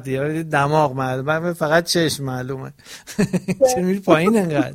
دیگه دماغ معلومه، من فقط چشم معلومه. چرا میری پایین انقدر؟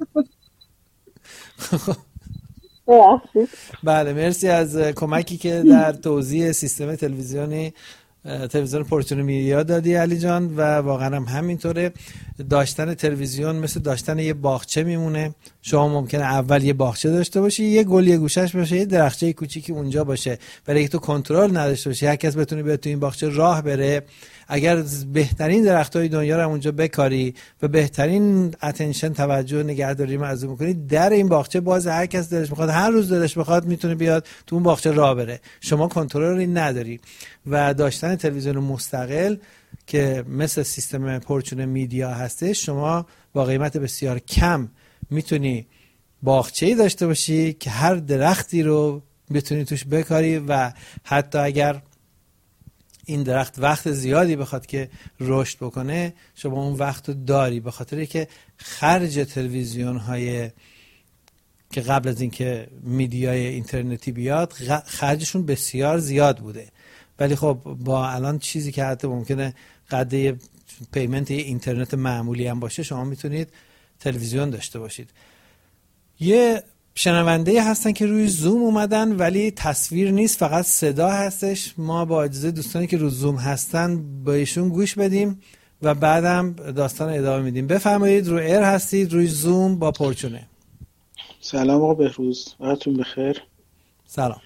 بله مرسی از کمکی که در توضیح سیستم تلویزیون پورچون میدیا دادی علی جان، و واقعا هم همینطوره. داشتن تلویزیون مثل داشتن یه باغچه میمونه. شما ممکنه اول یه باغچه داشته باشی، یه گل یه گوشش باشه، یه درخچه کوچیکی اونجا باشه، ولی اگه تو کنترل نداشته باشی، هر کس بتونه بیاد تو این باغچه راه بره، اگر بهترین درختای دنیا رو اونجا بکاری و بهترین اتنشن توجه نگهداری مردم می‌کنی، در این باغچه باز هر کس دلش میخواد، هر روز دلش بخواد میتونه بیاد تو اون باغچه راه بره. شما کنترلی نداری. و داشتن تلویزیون مستقل که مثل سیستم پورچون میدیا هستش، شما با قیمت بسیار کم میتونی باغچه‌ای داشته باشی که هر درختی رو بتونی توش بکاری، و حتی اگر این درخت وقت زیادی بخواد که رشد بکنه، شما اون وقت رو داری، به خاطر که خرج تلویزیون های که قبل از اینکه میدیای اینترنتی بیاد خرجشون بسیار زیاد بوده. ولی خب با الان چیزی که حتی ممکنه قد پیمنت اینترنت معمولی هم باشه، شما میتونید تلویزیون داشته باشید. یه شنونده هستن که روی زوم اومدن ولی تصویر نیست، فقط صدا هستش. ما با اجازه دوستانی که روی زوم هستن با ایشون گوش بدیم و بعدم داستان ادامه میدیم. بفرمایید، روی ایر هستید، روی زوم با پورچونه. سلام آقا بهروز، وقتتون بخیر. سلام.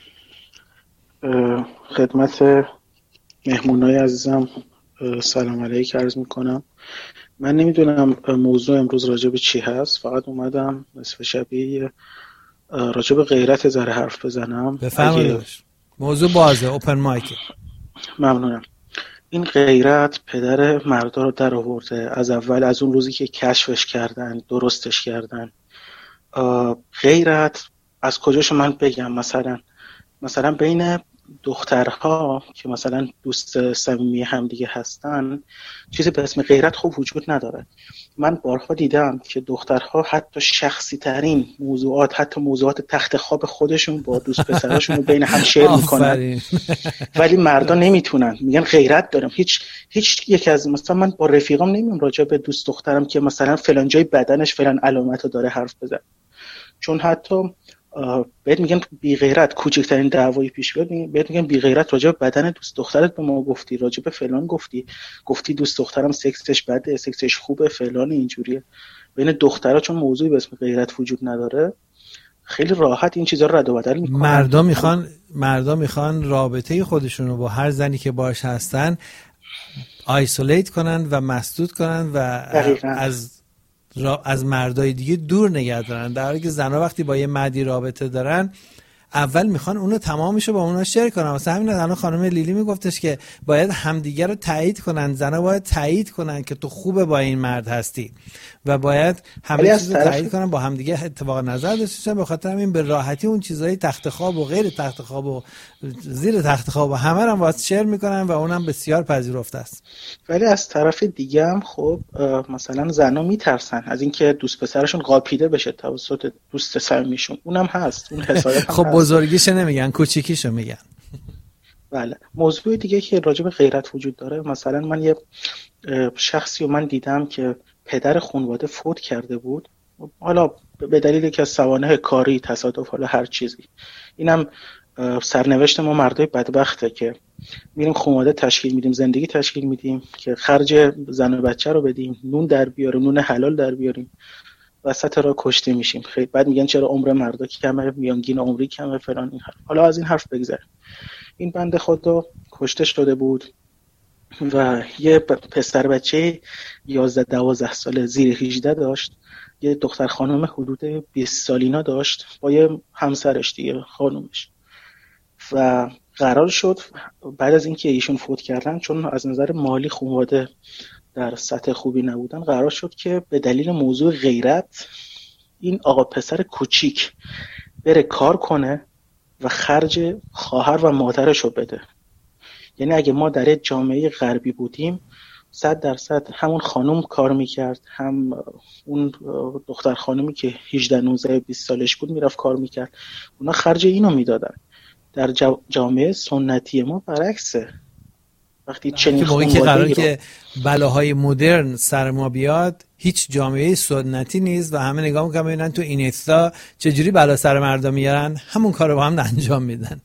خدمت مهمونای عزیزم سلام علیک عرض میکنم. من نمیدونم موضوع امروز راجع به چی هست، فقط اومدم نصف شبیه راجع به غیرت ذره حرف بزنم. بفرمایید. موضوع بازه، اوپن مایک. ممنونم. این غیرت پدر مردا رو در آورده از اول، از اون روزی که کشفش کردن، درستش کردن. غیرت از کجاشو من بگم؟ مثلا بین دخترها که مثلا دوست صمیمی هم دیگه هستن، چیزی به اسم غیرت خوب وجود نداره. من بارها دیدم که دخترها حتی شخصی ترین موضوعات، حتی موضوعات تخت خواب خودشون با دوست پسراشون رو بین هم شیر میکنن، ولی مردا نمیتونن، میگن غیرت دارم. هیچ یک از مثلا من با رفیقام نمیام راجع به دوست دخترم که مثلا فلان جای بدنش فلان علامتو داره حرف بزن، چون حتی بهت میگن بی غیرت. کوچکترین دعوایی پیش بیاد بهت میگن بی غیرت، راجع به بدن دوست دخترت به ما گفتی، راجع به فلان گفتی دوست دخترم سکسش بده، سکسش خوبه، فلان اینجوریه. بین دخترها چون موضوعی به اسم غیرت وجود نداره، خیلی راحت این چیزا رو رد و بدل میکنن. مردا میخوان رابطه خودشون رو با هر زنی که باهاش هستن آیسولیت کنن و مسدود کنن و از مردای دیگه دور نگه دارن، در حالی که زنها وقتی با یه مردی رابطه دارن اول میخوان اونو تمامشو با اونا شیر کنن. مثلا همین الان خانم لیلی میگفتش که باید همدیگه رو تایید کنن، زنها باید تایید کنن که تو خوبه با این مرد هستی و باید همه چیز رو تایید کنن، با همدیگه اتفاق نظر داشته باشن. به خاطر همین به راحتی اون چیزای تخت خواب و غیر تخت خواب و زیر تخت خواب و همه رو واسه شیر میکنن و اونم بسیار پذیرفته است. ولی از طرف دیگه هم خب مثلا زنا میترسن از اینکه دوست پسرشون قاپیده بشه توسط دوست صمیمیشون، اونم هست، اون حسادت هم خب هست. بزرگیشو نمیگن، کوچیکیشو میگن. بله. موضوع دیگه که راجع به غیرت وجود داره، مثلا من یه شخصی رو من دیدم که پدر خانواده فوت کرده بود، حالا به دلیل که از سوانح کاری، تصادف، حالا هر چیزی. اینم سرنوشت ما مردای بدبخته که میریم خانواده تشکیل میدیم، زندگی تشکیل میدیم که خرج زن و بچه رو بدیم، نون در بیاریم، نون حلال در بیاریم، وسط راه کشته میشیم. خیلی بعد میگن چرا عمر مردا کمه، میانگین عمری کمه، فلان این حرف. حالا از این حرف بگذریم. این بنده خدا کشته شده بود و یه پسر بچه 11-12 ساله زیر 18 داشت، یه دختر خانم حدود 20 سالینا داشت با یه همسرش دیگه، خانومش. و قرار شد بعد از اینکه ایشون فوت کردن، چون از نظر مالی خانواده در سطح خوبی نبودن، قرار شد که به دلیل موضوع غیرت این آقا پسر کوچیک بره کار کنه و خرج خواهر و مادرش رو بده. یعنی اگه ما در یک جامعه غربی بودیم 100% همون خانم کار میکرد، هم اون دختر خانمی که 18-19-20 سالش بود میرفت کار میکرد، اونا خرج اینو میدادن. در جامعه سنتی ما برعکسه. وقتی چنین موقعی که قراره خانواده‌ای که بلاهای مدرن سر ما بیاد، هیچ جامعه سنتی نیست و همه نگاه میکنن ببینن تو اینستا چجوری بلا سر مردم میارن، همون کارو با هم انجام میدن.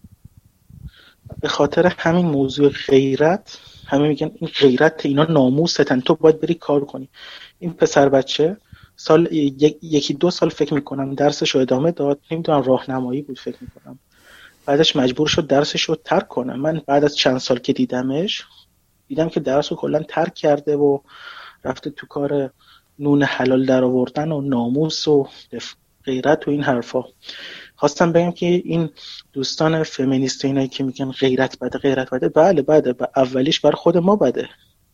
به خاطر همین موضوع غیرت همه میگن این غیرت، اینا ناموستن، تو باید بری کار کنی. این پسر بچه سال یکی دو سال فکر میکنم درسشو ادامه داد، نمیدونم راهنمایی بود فکر میکنم، بعدش مجبور شد درسشو ترک کنه. من بعد از چند سال که دیدم که درسو کلا ترک کرده و رفته تو کار نون حلال در آوردن و ناموس و غیرت و این حرفا. خواستم بگم که این دوستان فمینیست اینایی که میگن غیرت بده، بله بده، اولیش برای خود ما بده.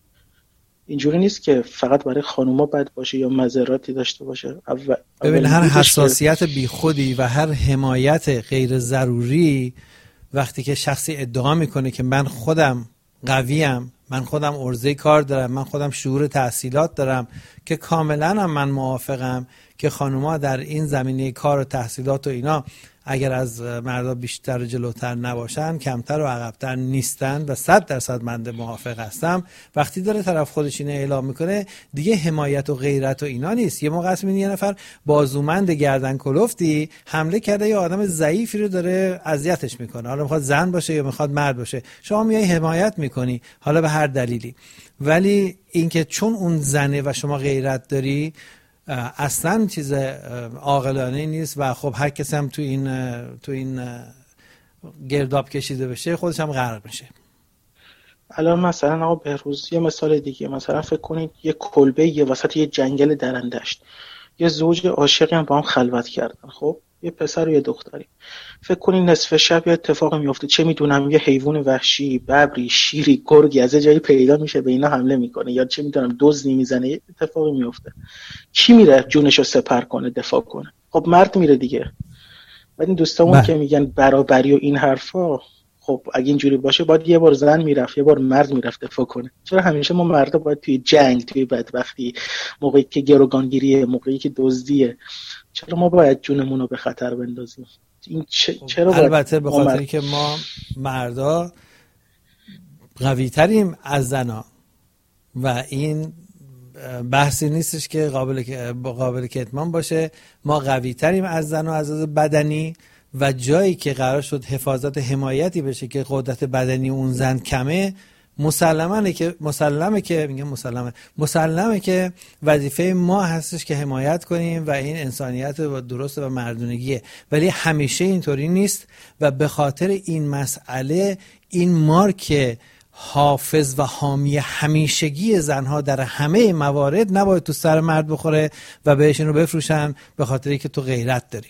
اینجوری نیست که فقط برای خانوما بد باشه یا مضراتی داشته باشه. ببین هر حساسیت بیخودی و هر حمایت غیر ضروری، وقتی که شخصی ادعا میکنه که من خودم قویم، من خودم عرضه کار دارم، من خودم شعور تحصیلات دارم، که کاملا هم من موافقم که خانوما در این زمینه کار و تحصیلات و اینا اگر از مردا بیشتر جلوتر نباشن کمتر و عقبتر نیستن و 100% من موافق هستم. وقتی داره طرف خودش اینو اعلام میکنه دیگه حمایت و غیرت و اینا نیست. یه موقع است یه نفر بازومند گردن کلفتی حمله کرده یا آدم ضعیفی رو داره اذیتش میکنه، حالا میخواد زن باشه یا میخواد مرد باشه، شما میای حمایت میکنی حالا به هر دلیلی، ولی اینکه چون اون زنه و شما غیرت داری اصلا چیز عاقلانه نیست و خب هر کسی هم تو این گرداب کشیده بشه خودش هم غرق میشه. الان مثلا آقا بهروز یه مثال دیگه، مثلا فکر کنید یه کلبه یه وسط یه جنگل درندشت، یه زوج عاشقی هم با هم خلوت کردن، خب یه پسر و یه دختری. فکر کنید نصف شب یه اتفاقی میفته، چه میدونم یه حیوان وحشی، ببری، شیری، گرگی از جایی پیدا میشه به اینا حمله میکنه، یا چه میدونم دزدی میزنه، یه اتفاقی میفته، کی میره جونشو سپر کنه دفاع کنه؟ خب مرد میره دیگه. بعد این دوستامون که میگن برابری و این حرفا، خب اگه اینجوری باشه باید یه بار زن میرفت یه بار مرد میرفت دفاع کنه. چرا همیشه ما مردا باید توی جنگ، توی بدبختی، موقعی که گروگانگیریه، موقعی که دزدیه، چرا ما باید جونمون رو به خطر بندازیم؟ این چرا البته به خاطری که ما مردا قوی تریم از زنا و این بحثی نیستش که قابل کتمان باشه. ما قوی تریم از زنا از لحاظ بدنی و جایی که قرار شد حفاظت حمایتی بشه که قدرت بدنی اون زن کمه، مسلمه که وظیفه ما هستش که حمایت کنیم و این انسانیت و درست و مردونگیه، ولی همیشه اینطوری نیست و به خاطر این مسئله این مارک حافظ و حامی همیشگی زنها در همه موارد نباید تو سر مرد بخوره و بهشون رو بفروشن به خاطری که تو غیرت داری.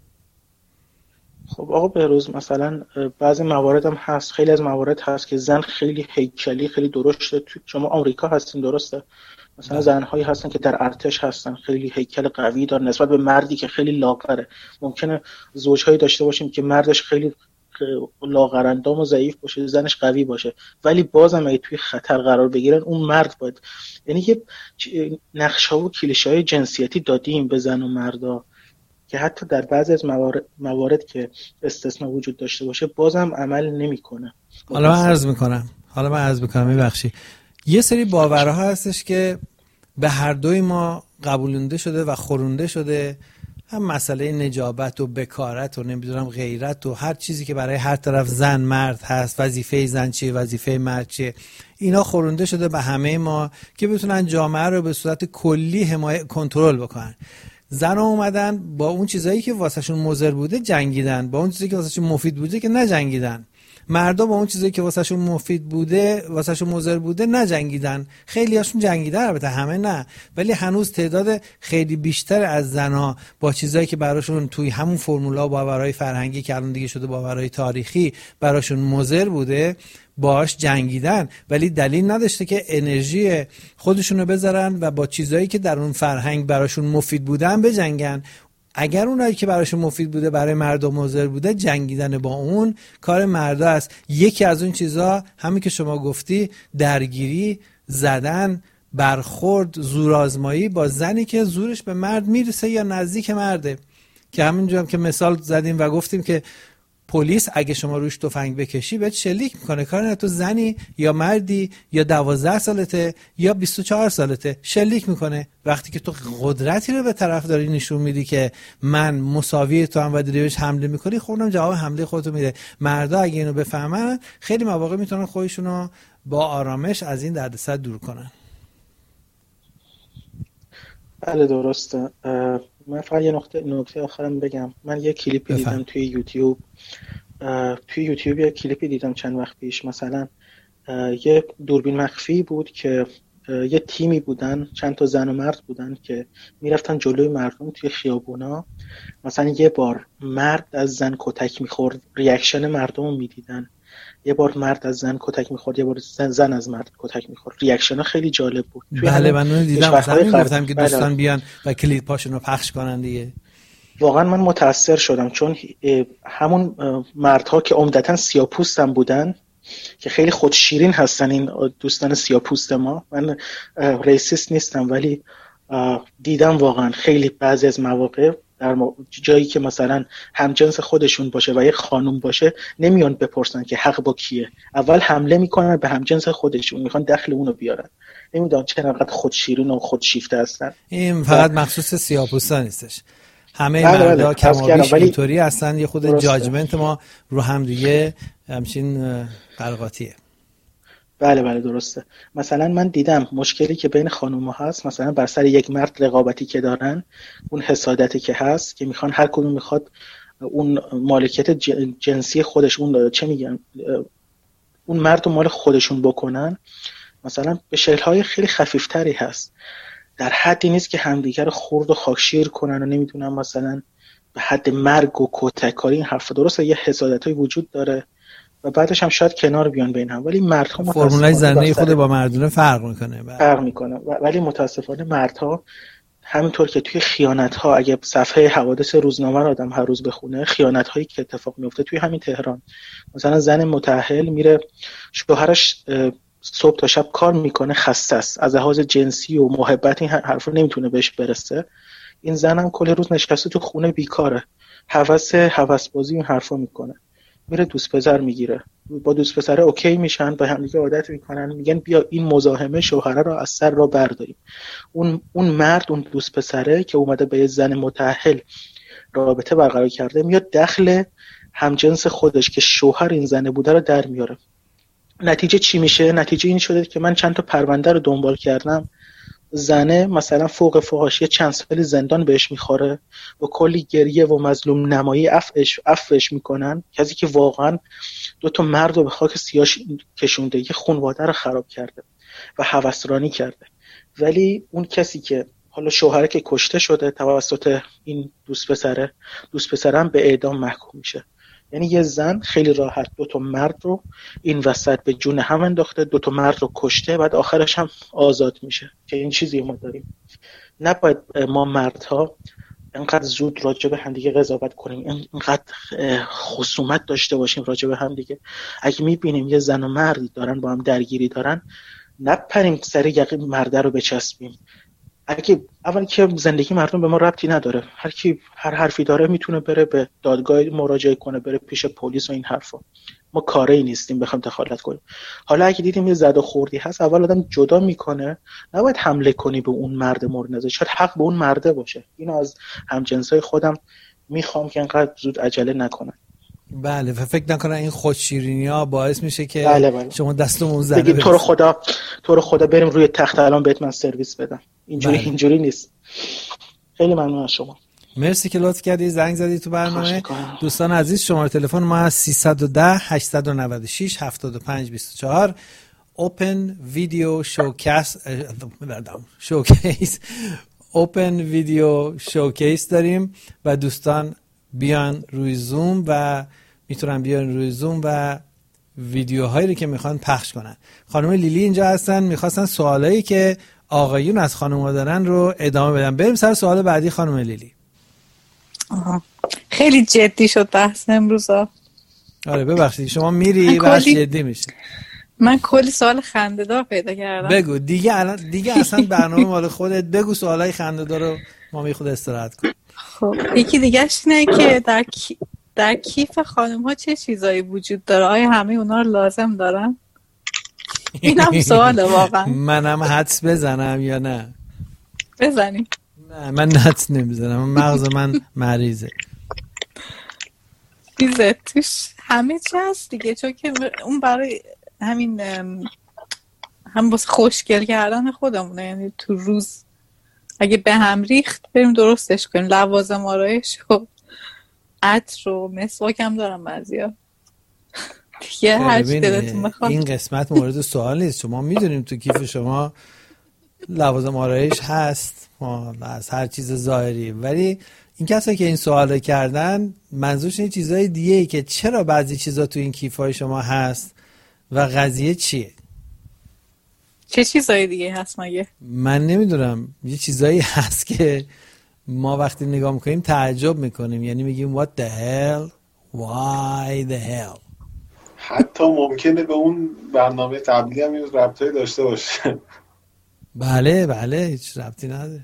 خب آقا بهروز مثلا بعضی موارد هم هست، خیلی از موارد هست که زن خیلی هیکلی، خیلی درشته. تو شما آمریکا هستین درسته؟ مثلا زنهایی هستن که در ارتش هستن، خیلی هیکل قوی دارن نسبت به مردی که خیلی لاغره. ممکنه زوجهایی داشته باشیم که مردش خیلی لاغرندام و ضعیف باشه، زنش قوی باشه، ولی بازم اگه توی خطر قرار بگیرن اون مرد باید، یعنی یه نقشه‌ها و کلیشه‌های جنسیتی دادیم به زن و مردا که حتی در بعضی از موارد که استثناء وجود داشته باشه بازم عمل نمیکنه. حالا من عرض میکنم میبخشی، یه سری باورها هستش که به هر دوی ما قبولونده شده و خورونده شده، هم مسئله نجابت و بکارت و نمیدونم غیرت و هر چیزی که برای هر طرف زن مرد هست، وظیفه زن چیه وظیفه مرد چیه، اینا خورونده شده به همه ما که بتونن جامعه رو به صورت کلی کنترل بکنن. زن‌ها اومدن با اون چیزایی که واسهشون مضر بوده جنگیدن، با اون چیزایی که واسهشون مفید بوده که نجنگیدن. مردا با اون چیزایی که واسهشون مفید بوده، واسهشون مضر بوده نجنگیدن. خیلی هاشون جنگیدن، البته همه نه، ولی هنوز تعداد خیلی بیشتر از زن‌ها با چیزایی که براشون توی همون فرمولا باورهای فرهنگی که الان دیگه شده باورهای تاریخی براشون مضر بوده باش جنگیدن، ولی دلیل نداشته که انرژی خودشونو بذارن و با چیزایی که در اون فرهنگ براشون مفید بودن بجنگن. اگر اونایی که براشون مفید بوده برای مردم مضر بوده، جنگیدن با اون کار مردا است. یکی از اون چیزا همین که شما گفتی، درگیری، زدن، برخورد، زورآزمایی با زنی که زورش به مرد میرسه یا نزدیک مرده، که همینجوری هم که مثال زدیم و گفتیم که پلیس اگه شما روش تفنگ بکشی بهت شلیک میکنه. کار نداره تو زنی یا مردی یا 12 سالته یا 24 سالته، شلیک میکنه. وقتی که تو قدرتی رو به طرف داری نشون میدی که من مساوی تو هم و داری بهش حمله میکنی، خب اونم جواب حمله خودتو میده. مردا اگه اینو بفهمن خیلی مواقع میتونن خودشونو با آرامش از این دردسر دور کنن. بله درسته. من فقط یه نکته آخرم بگم. من یه کلیپی دیدم توی یوتیوب یه کلیپی دیدم چند وقت پیش. مثلا یه دوربین مخفی بود که یه تیمی بودن، چند تا زن و مرد بودن که میرفتن جلوی مردم توی خیابونا. مثلا یه بار مرد از زن کتک میخورد، ریاکشن مردم رو میدیدن. یه بار مرد از زن کتک میخورد، یه بار زن از مرد کتک میخورد. ریاکشن خیلی جالب بود. بله من اون دیدم، مثلا گفتم که دوستان بیان و کلیپاشون رو پخش کنن دیگه. واقعا من متاثر شدم، چون همون مردها که عمدتاً سیاه‌پوستن بودن که خیلی خودشیرین هستن این دوستان سیاه‌پوست ما. من ریسیست نیستم، ولی دیدم واقعا خیلی بعضی از مواقع در جایی که مثلا همجنس خودشون باشه و یه خانوم باشه نمیان بپرسن که حق با کیه، اول حمله میکنن به همجنس خودشون، میخوان دخل اونو بیارن. نمیدونم چقدر خودشیرین و خودشیفته هستن. این فقط مخصوص سیاه‌پوستا نیستش، همه مردا کمابیش اینطوری هستن. یه خود جاجمنت ما رو هم دیگه همچین قلقاتیه. بله درسته. مثلا من دیدم مشکلی که بین خانوما هست، مثلا بر سر یک مرد رقابتی که دارن، اون حسادتی که هست که میخوان هر کدوم میخواد اون مالکیت جنسی خودش، اون چه میگن، اون مرد رو مال خودشون بکنن. مثلا به شکل‌های خیلی خفیفتری هست، در حدی نیست که همدیگر رو خورد و خاکشیر کنن و نمیدونم مثلا به حد مرگ و کتککاری. این حرفا درسته، یه حسادتایی وجود داره و بعدش هم شاید کنار بیان بین هم، ولی مردها فرمولای زنه خود با مردونه فرق میکنه. ولی متاسفانه مردها همینطور که توی خیانت‌ها، اگه صفحه حوادث روزنامه رو آدم هر روز بخونه، خیانت‌هایی که اتفاق میفته توی همین تهران، مثلا زن متأهل میره شوهرش صبح تا شب کار میکنه، خسته است از لحاظ جنسی و محبت، این حرفا نمیتونه بهش برسه. این زنم کل روز نشسته تو خونه بیکاره، هوس بازی این حرفا میکنه، میره دوست پسر میگیره، با دوست پسر اوکی میشن، با هم دیگه عادت میکنن، میگن بیا این مزاحمه شوهره رو از سر را برداریم. اون مرد، اون دوست پسره که اومده به یه زن متأهل رابطه برقرار کرده، میاد دخل همجنس خودش که شوهر این زنه بوده رو در میاره. نتیجه چی میشه؟ نتیجه این شده که من چند تا پرونده رو دنبال کردم، زنه مثلا فوقش یه چند سال زندان بهش میخوره و کلی گریه و مظلوم نمایی عفوش میکنن، کسی که واقعا 2 مرد رو به خاک سیاه کشونده، یه خانواده رو خراب کرده و هوسرانی کرده. ولی اون کسی که حالا شوهره که کشته شده توسط این دوست پسرم به اعدام محکوم میشه. یعنی یه زن خیلی راحت 2 مرد رو این وسط به جون هم انداخته، 2 مرد رو کشته، بعد آخرش هم آزاد میشه. که این چیزی ما داریم. نباید ما مردها اینقدر زود راجع به همدیگه قضاوت کنیم، اینقدر خصومت داشته باشیم راجع به همدیگه. اگه میبینیم یه زن و مردی دارن با هم درگیری دارن، نپریم سر یقه مرده رو بچسبیم. اگه اول که زندگی مردم به ما ربطی نداره، هر کی هر حرفی داره میتونه بره به دادگاه مراجعه کنه، بره پیش پلیس و این حرفا. ما کاری نیستیم بخوایم دخالت کنیم. حالا اگه دیدیم یه زد و خوردی هست، اول آدم جدا میکنه، نباید حمله کنی به اون مرد مورد نظر، شاید حق به اون مرده باشه. اینو از همجنسای خودم میخوام که انقدر زود عجله نکنن. بله، فکر نکنن این خودشیرینی‌ها باعث میشه که بله. شما دستمون زنه بگید تو رو خدا بریم روی تخت الان بهت من سرویس بدم. اینجوری نیست. خیلی ممنون از شما. مرسی که لطف کردی زنگ زدی تو برنامه. دوستان عزیز، شماره تلفن ما از 310 896 7524 اوپن ویدیو شوکیس داریم و دوستان بیان روی زوم و میتونن بیان روی زوم و ویدیوهایی رو که میخوان پخش کنن. خانم لیلی اینجا هستن، میخواستن سوالایی که آقایون از خانم‌ها دارن رو ادامه بدن. بریم سر سوال بعدی خانم لیلی. خیلی جدی شد بحث امروزا. آره ببخشید، شما میری بحث جدی میشه. من کلی سوال خنده‌دار پیدا کردم. بگو دیگه اصلا برنامه مال خودت، بگو سوالای خنده‌دار رو ما خود استراحت کنیم. خب یکی دیگه‌اش اینه که در کیف خانم ها چه چیزایی وجود داره؟ آیا همه اونا رو لازم دارن؟ اینم سواله واقعا. منم حدس بزنم یا نه؟ بزنیم. نه من حدس نمیزنم، مغز من مریضه. چیزه توش همه چی هست دیگه، چون که اون برای همین هم واسه خوشگل کردن خودمونه، یعنی تو روز اگه به هم ریخت بریم درستش کنیم. لوازم آرایش و عطر و مسواک هم دارم بعضیا دیگه، هر چی دلتون بخواد. این قسمت مورد سوال نیست، شما میدونیم تو کیف شما لوازم آرایش هست از هر چیز ظاهری، ولی این کسایی که این سوالو کردن منظورشون این چیزای دیگه ای که چرا بعضی چیزا تو این کیفای شما هست و قضیه چیه؟ چه چیزای دیگه هست مگه؟ من نمیدونم، یه چیزایی هست که ما وقتی نگاه میکنیم تعجب میکنیم، یعنی میگیم what the hell why the hell. حتی ممکنه به اون برنامه قبلی هم این ربطایی داشته باشه. بله هیچ ربطی نداره.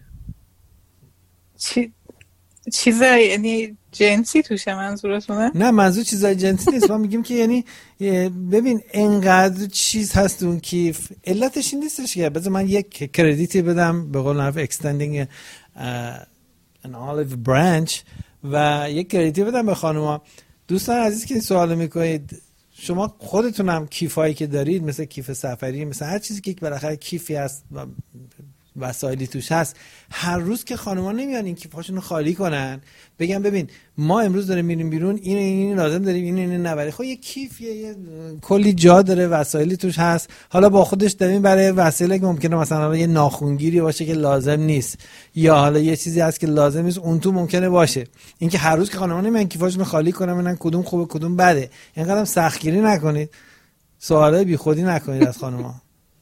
چیزای یعنی جنسی توشه منظورتونه؟ نه منظور چیزای جنسی نیست، ما میگیم که یعنی ببین انقدر چیز هست اون کیف، علتش این نیستش که بذار من یک کردیتی بدم به قول معروف extending an olive branch و یک کردیتی بدم به خانوما. دوستان عزیز که این سوالو میکنید، شما خودتونم کیفایی که دارید مثل کیف سفری، مثل هر چیزی که بالاخره کیفی هست و وسایلی توش هست، هر روز که خانوما نمیان این کیفاشون رو خالی کنن بگن ببین ما امروز داریم میریم بیرون، این لازم داریم، این نبره. خب یه کیف یه کلی جا داره، وسایلی توش هست، حالا با خودش داریم برای وسایلی که ممکنه مثلا یه ناخونگیری باشه که لازم نیست، یا حالا یه چیزی هست که لازم نیست اون تو ممکنه باشه. اینکه هر روز که خانوما نمیان کیفاشون رو خالی کنن ببینن کدوم خوبه کدوم بده، اینقدر سختگیری نکنید، سوالای بیخودی نکنید از خانوما.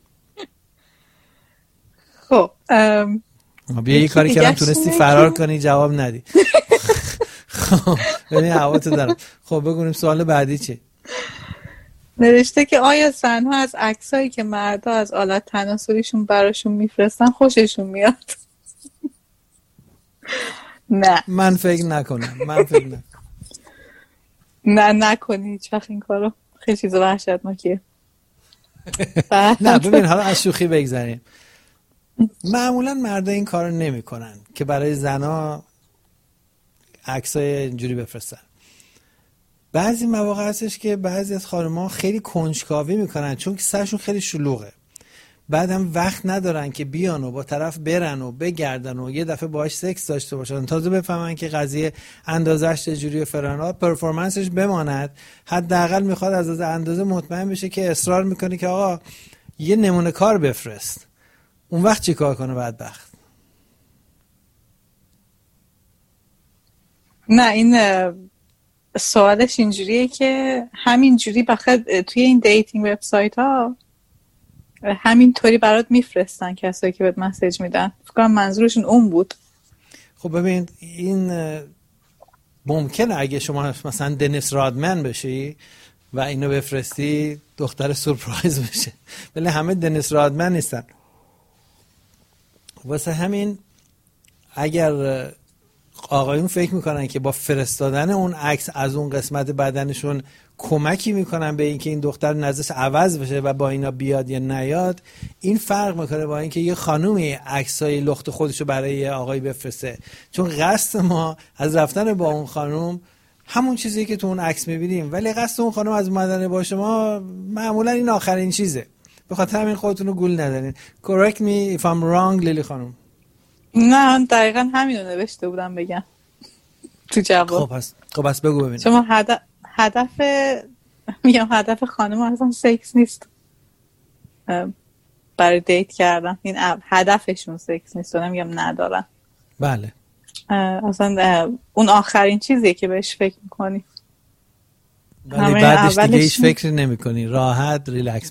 خب بیا یه کاری کردم تونستی فرار کنی جواب ندی. خب ببین هواتو دارم. خب بگونیم سوال بعدی چی؟ نوشته که آیا زنها از عکسایی که مردا از آلت تناسلیشون براشون میفرستن خوششون میاد؟ نه من فکر نکنم. نه نکنی هیچ وقت این کارو، خیلی چیز وحشتناکیه. نه ببین حالا از شوخی بگذاریم، معمولا مردا این کارو نمیکنن که برای زنا عکسای اینجوری بفرستن. بعضی مواقع هستش که بعضی از خانم‌ها خیلی کنجکاوی میکنن چون که سرشون خیلی شلوغه، بعدم وقت ندارن که بیان و با طرف برن و بگردن و یه دفعه باهاش سکس داشته باشن تازه بفهمن که قضیه اندازه‌اش چجوریه و فلان، پرفورمنسش بماند. حداقل میخواد از اندازه مطمئن بشه که اصرار میکنه که آقا یه نمونه کار بفرست. اون وقت چی کار کنه بدبخت؟ نه این سوالش اینجوریه که همینجوری بخاطر توی این دیتینگ وبسایت ها همینطوری برات میفرستن کسایی که بهت مسیج میدن. فکر کنم منظورشون اون بود. خب ببین این ممکنه اگه شما مثلا دنیس رادمن بشی و اینو بفرستی دختر سورپرایز بشه، ولی همه دنیس رادمن نیستن. واسه همین اگر آقایون فکر میکنن که با فرستادن اون عکس از اون قسمت بدنشون کمکی میکنن به اینکه این دختر نظرش عوض بشه و با اینا بیاد یا نیاد، این فرق میکنه با اینکه یه خانومی عکسای لخت خودشو برای یه آقای بفرسته. چون قصد ما از رفتن با اون خانوم همون چیزی که تو اون عکس میبینیم، ولی قصد اون خانوم از اومدن با شما معمولا این آخرین چیزه. به خاطر همین خودتون رو گول ندارین. Correct me if I'm wrong لیلی خانم. نه دقیقا همین رو نوشته بودم بگم تو جواب. خب پس بگو ببینم. شما هدف خانم اصلا سکس نیست برای دیت کردن، این هدفشون سکس نیست. نمیگم ندارن، بله اصلا اون آخرین چیزیه که بهش فکر میکنی، ولی بعدش دیگه هیچ فکر نمی کنی، راحت ریلکس.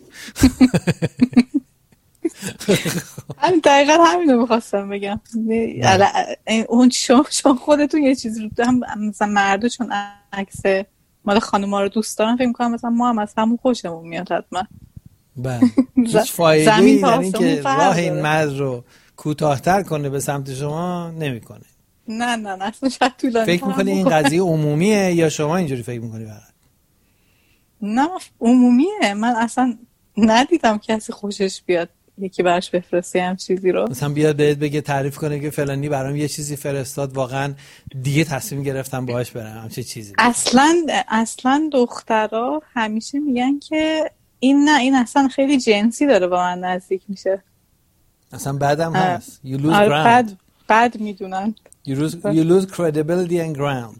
دقیقا همین رو میخواستم بگم. اون چون خودتون یه چیزی رو هم مثلا مردا چون عکس مال خانوما رو دوست دارن فکر میکنم مثلا ما هم از همون خوشمون میاد حتما. بله هیچ فایده‌ای یعنی که راه این مرد رو کوتاه‌تر کنه به سمت شما نمیکنه. نه اصلا شاید طولانی. فکر میکنی این قضیه عمومیه یا شما اینجوری فکر میکنی فقط؟ نه عمومیه. من اصلا ندیدم کسی خوشش بیاد یکی براش بفرستی هم چیزی رو، مثلا بیاد بهت بگه تعریف کنه که فلانی برام یه چیزی فرستاد واقعا دیگه تصمیم گرفتم باهاش برم، همچه چیزی. اصلا دخترها همیشه میگن که این اصلا خیلی جنسی داره با من نزدیک میشه. اصلا بعدم هست you lose ground. بد میدونن you lose credibility and ground.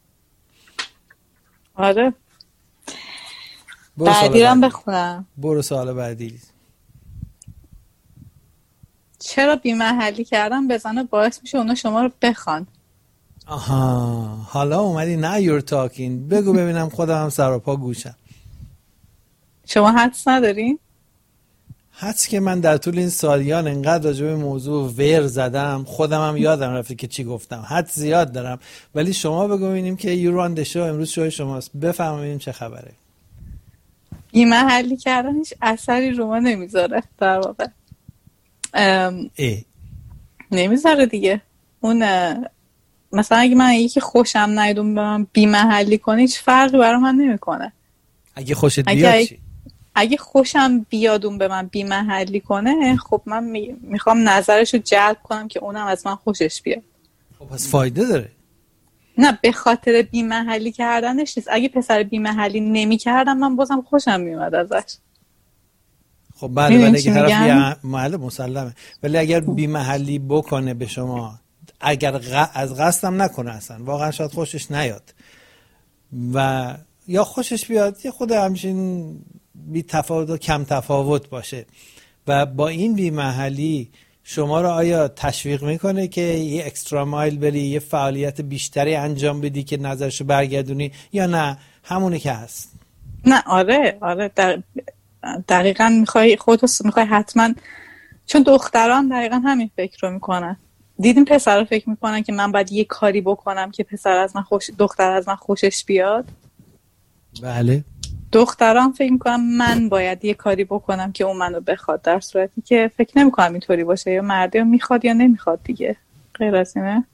آره. بعدی رو بخونم. برو سوال بعدی. چرا بی‌محلی کردن بزنه باعث میشه اونا شما رو بخوان؟ آها حالا اومدی now you're talking. بگو ببینم خودم هم سر و پا گوشم. شما حدس ندارین؟ حدس که من در طول این سالیان انقدر راجع به موضوع ور زدم خودم هم یادم رفته که چی گفتم. حدس زیاد دارم ولی شما بگو ببینیم که you run the show. امروز شو شماست، بفهمیم چه خبره. بی‌محلی کردن هیچ اثری رو ما نمیذاره در واقع. نمیذاره دیگه. اون مثلا اگه من یکی خوشم نیاد اون به من بی‌محلی کنه هیچ فرقی برای من نمیکنه. اگه خوشت بیاد چی؟ اگه خوشم بیاد اون به من بی‌محلی کنه، خب من میخوام نظرشو جلب کنم که اونم از من خوشش بیاد. خب پس فایده داره. نه به خاطر بی‌محلی کردنش نیست. اگه پسر بی‌محلی نمی‌کردم من بازم خوشم میومد ازش. خب بله ولی اگه طرف محل مسلمه، ولی اگر بی‌محلی بکنه به شما، اگر از قصدم نکنه اصلا واقعا شاید خوشش نیاد و یا خوشش بیاد، یه خود همچین بی تفاوت و کم تفاوت باشه و با این بی‌محلی شما رو آیا تشویق میکنه که یه اکسترا مایل بری، یه فعالیت بیشتری انجام بدی که نظرشو برگردونی، یا نه همونه که هست؟ نه آره دقیقاً خودت میخوای حتما، چون دختران دقیقاً همین فکر رو میکنن. دیدین پسرا فکر میکنن که من باید یه کاری بکنم که دختر از من خوشش بیاد. بله دختران فکر میکنم من باید یه کاری بکنم که اون منو بخواد، در صورتی که فکر نمیکنم اینطوری باشه. یا مرد یا میخواد یا نمیخواد دیگه، غیر از اینه.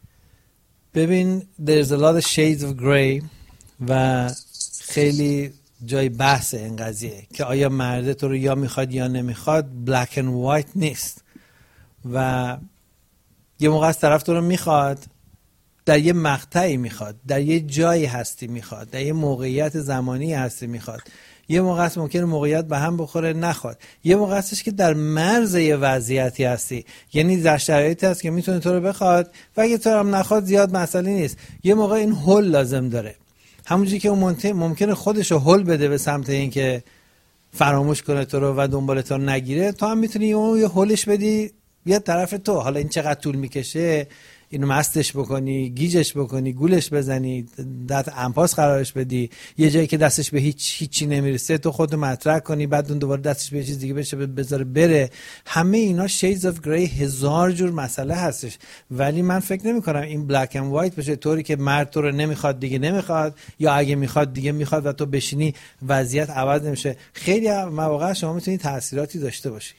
ببین there's a lot of shades of gray و خیلی جای بحث این قضیه که آیا مرد تو رو یا میخواد یا نمیخواد. black and white نیست و یه موقع از طرف تو رو میخواد، در یه مقطعی میخواد، در یه جایی هستی میخواد، در یه موقعیت زمانی هستی میخواد. یه موقع هست ممکنه موقعیت به هم بخوره نخواد. یه موقع هستش که در مرز یه وضعیتی هستی، یعنی در شرایطی هست که میتونه تو رو بخواد و اگه تو رو هم نخواد زیاد مسئله نیست. یه موقع این هول لازم داره، همونجوری که اون ممکنه خودشو هول بده به سمت این که فراموش کنه تو رو و دنبال تو نگیره، تو هم میتونی اون یه هولش بدی بیاد طرف تو. حالا این چقدر طول میکشه، اینو مستش بکنی، گیجش بکنی، گولش بزنی، در انپاس قرارش بدی، یه جایی که دستش به هیچی نمیرسه تو خودت مطرح کنی، بعد اون دوباره دستش به یه چیز دیگه بشه بذاره بره. همه اینا shades of gray، هزار جور مسئله هستش. ولی من فکر نمی کنم این black and white بشه، طوری که مرد تو رو نمیخواد دیگه نمیخواد، یا اگه میخواد دیگه میخواد و تو بشینی وضعیت عوض نمیشه. خیلی مواقع شما میتونی تأثیراتی داشته باشی.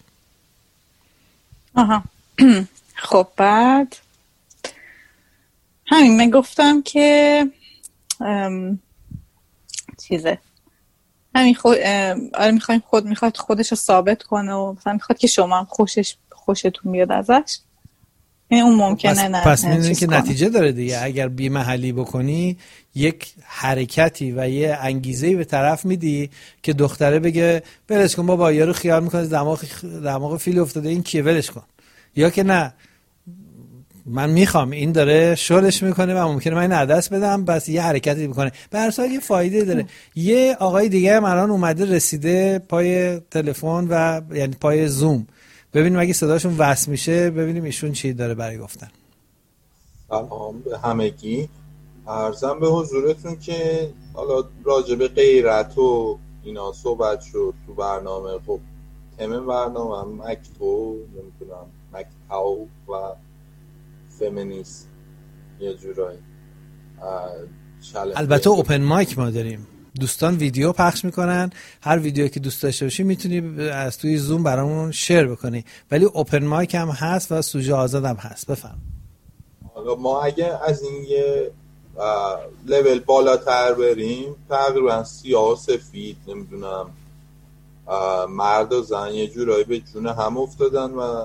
آها خب بعد همین من گفتم که چیزه همین میخواد خودش رو ثابت کنه و مثلا میخواد که شما هم خوشتون بیاد ازش. این اون ممکنه نه. پس میدونی که نتیجه داره دیگه. اگر بی‌محلی بکنی یک حرکتی و یه انگیزه‌ای به طرف میدی که دختره بگه ولش کن بابا، یارو خیال میکنه دماغ فیل افتاده، این کیه ولش کن. یا که نه من میخوام، این داره شلش میکنه و ممکنه من این عدس بدم، بس یه حرکتی میکنه، به هر حال یه فایده داره. یه آقای دیگه هم الان اومده رسیده پای تلفن و یعنی پای زوم، ببینیم اگه صداشون وصل میشه ببینیم ایشون چی داره برای گفتن. سلام به همگی، عرضم به حضورتون که حالا راجع به غیرت و اینا صحبت شد تو برنامه. خب تم برنامه مکتو نمیتونم مکتاو و فمینیست یه جورایی البته اوپن مایک ما داریم، دوستان ویدیو پخش میکنن، هر ویدیویی که دوست داشته باشی میتونی از توی زوم برامون شیر بکنی، ولی اوپن مایک هم هست و سوژه آزاد هم هست. بفهم. حالا ما اگه از این یه لول بالاتر بریم، تقریبا سیاه و سفید، نمیدونم مرد و زن یه جورایی به جون هم افتادن و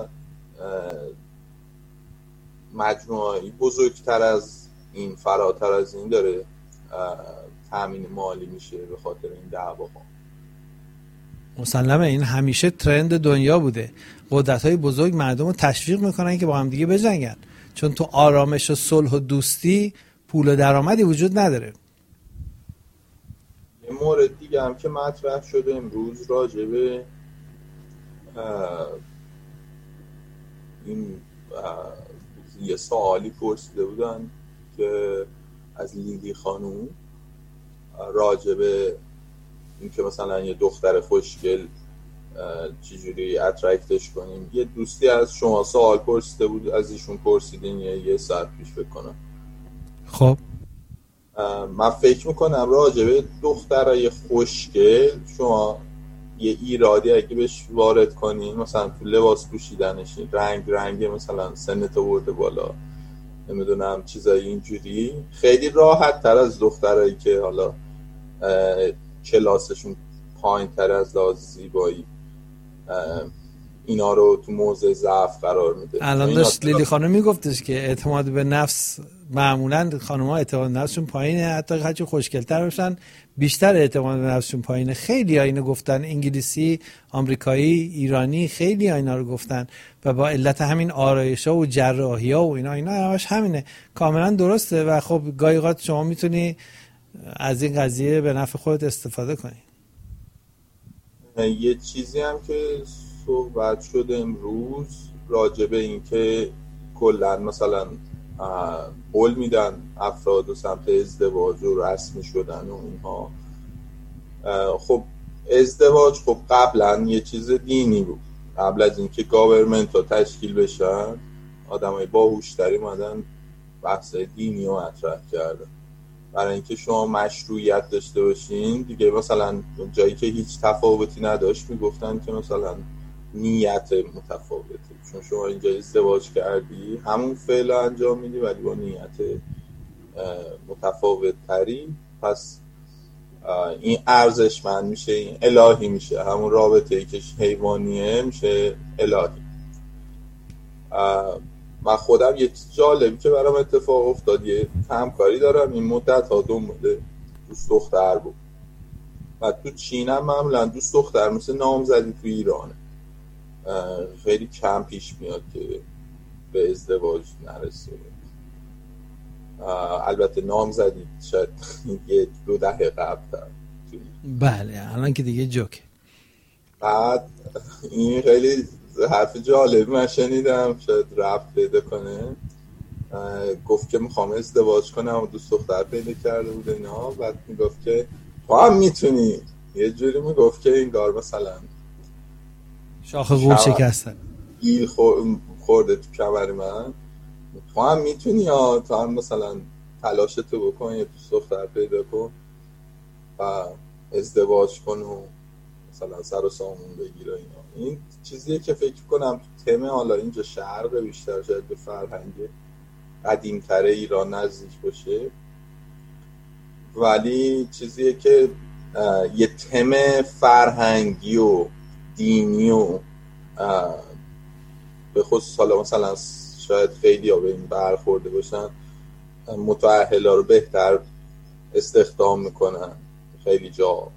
مجموعی بزرگتر از این، فراتر از این داره تامین مالی میشه به خاطر این دعواها. مسلمه این همیشه ترند دنیا بوده. قدرت‌های بزرگ مردم رو تشویق میکنن که با هم دیگه بجنگن، چون تو آرامش و صلح و دوستی پول و درآمدی وجود نداره. یه مورد دیگه هم که مطرح شده امروز راجع به این یه سوالی پرسیده بودن که از لیلی خانوم راجع به این که مثلا یه دختر خوشگل چجوری اترکتش کنیم. یه دوستی از شما سوال پرسیده بود، از ایشون پرسیدین یه ساعت پیش بکنم. خب من فکر میکنم راجع به دخترای خوشگل شما یه ایرادی اگه بهش وارد کنین، مثلا تو لباس پوشیدنش رنگ مثلا سنت آورده بالا، نمیدونم چیزای اینجوری، خیلی راحت تر از دخترایی که حالا کلاسشون پایین تر از لحاظ زیبایی اینا رو تو موضع ضعف قرار میده. الان داشت لیلی خانم میگفتش که اعتماد به نفس معمولا خانم‌ها اعتماد به نفسشون پایینه، حتی هرچی خوشگل‌تر باشن بیشتر اعتماد به نفسشون پایینه. خیلی ها اینو گفتن، انگلیسی، آمریکایی، ایرانی، خیلی ها اینا رو گفتن و با علت همین آرایش‌ها و جراحی‌ها و اینا همش همینه. کاملا درسته و خب گاهی اوقات شما میتونی از این قضیه به نفع خودت استفاده کنی. یه چیزی هم که صحبت شده امروز راجع به این که کلا مثلا قول میدن افراد و سمت ازدواج و رسمی شدن و اینها. خب ازدواج خب قبلا یه چیز دینی بود. قبل از اینکه گاورمنت ها تشکیل بشن آدمای باهوشتری اومدن بحث دینی رو مطرح کردن برای اینکه شما مشروعیت داشته باشین دیگه. مثلا جایی که هیچ تفاوتی نداشت میگفتن که مثلا نیت متفاوته، چون شما اینجا ازدواج کردی همون فعل انجام میدی ولی با نیت متفاوت تری، پس این ارزشمند میشه، این الهی میشه. همون رابطه ای که حیوانیه میشه الهی. من خودم یه جالبی که برام اتفاق افتاد، یه همکاری دارم این مدت ها دنبال دوست دختر بود و تو چین هم معمولا دوست دختر مثل نامزدی تو ایرانه، خیلی کم پیش میاد که به ازدواج نرسه. البته نامزدی شاید یه 2 دهه قبل. بله الان که دیگه جوکه. بعد این خیلی حرف جالب من شنیدم، شاید ربط پیدا کنه. گفت که میخوام ازدواج کنم و دوست دختر پیدا کرده بود اینا. بعد میگفت که تو هم میتونی، یه جوری میگفت که انگار مثلا شاخ گل شکستن گیل خورده تو کمر من، تو هم میتونی یا تو هم مثلا تلاشتو بکن یه دوست دختر پیدا کن و ازدواج کن و مثلا سر و سامون بگیر اینا. این چیزیه که فکر کنم تو تم حالا اینجا شرق بیشتر شاید به فرهنگ قدیم‌تر ایران نزدیک باشه، ولی چیزیه که یه تم فرهنگی و دینی و به خصوص حالا مثلا شاید خیلی ها به این برخورده باشن، متأهلا رو بهتر استخدام میکنن خیلی جا.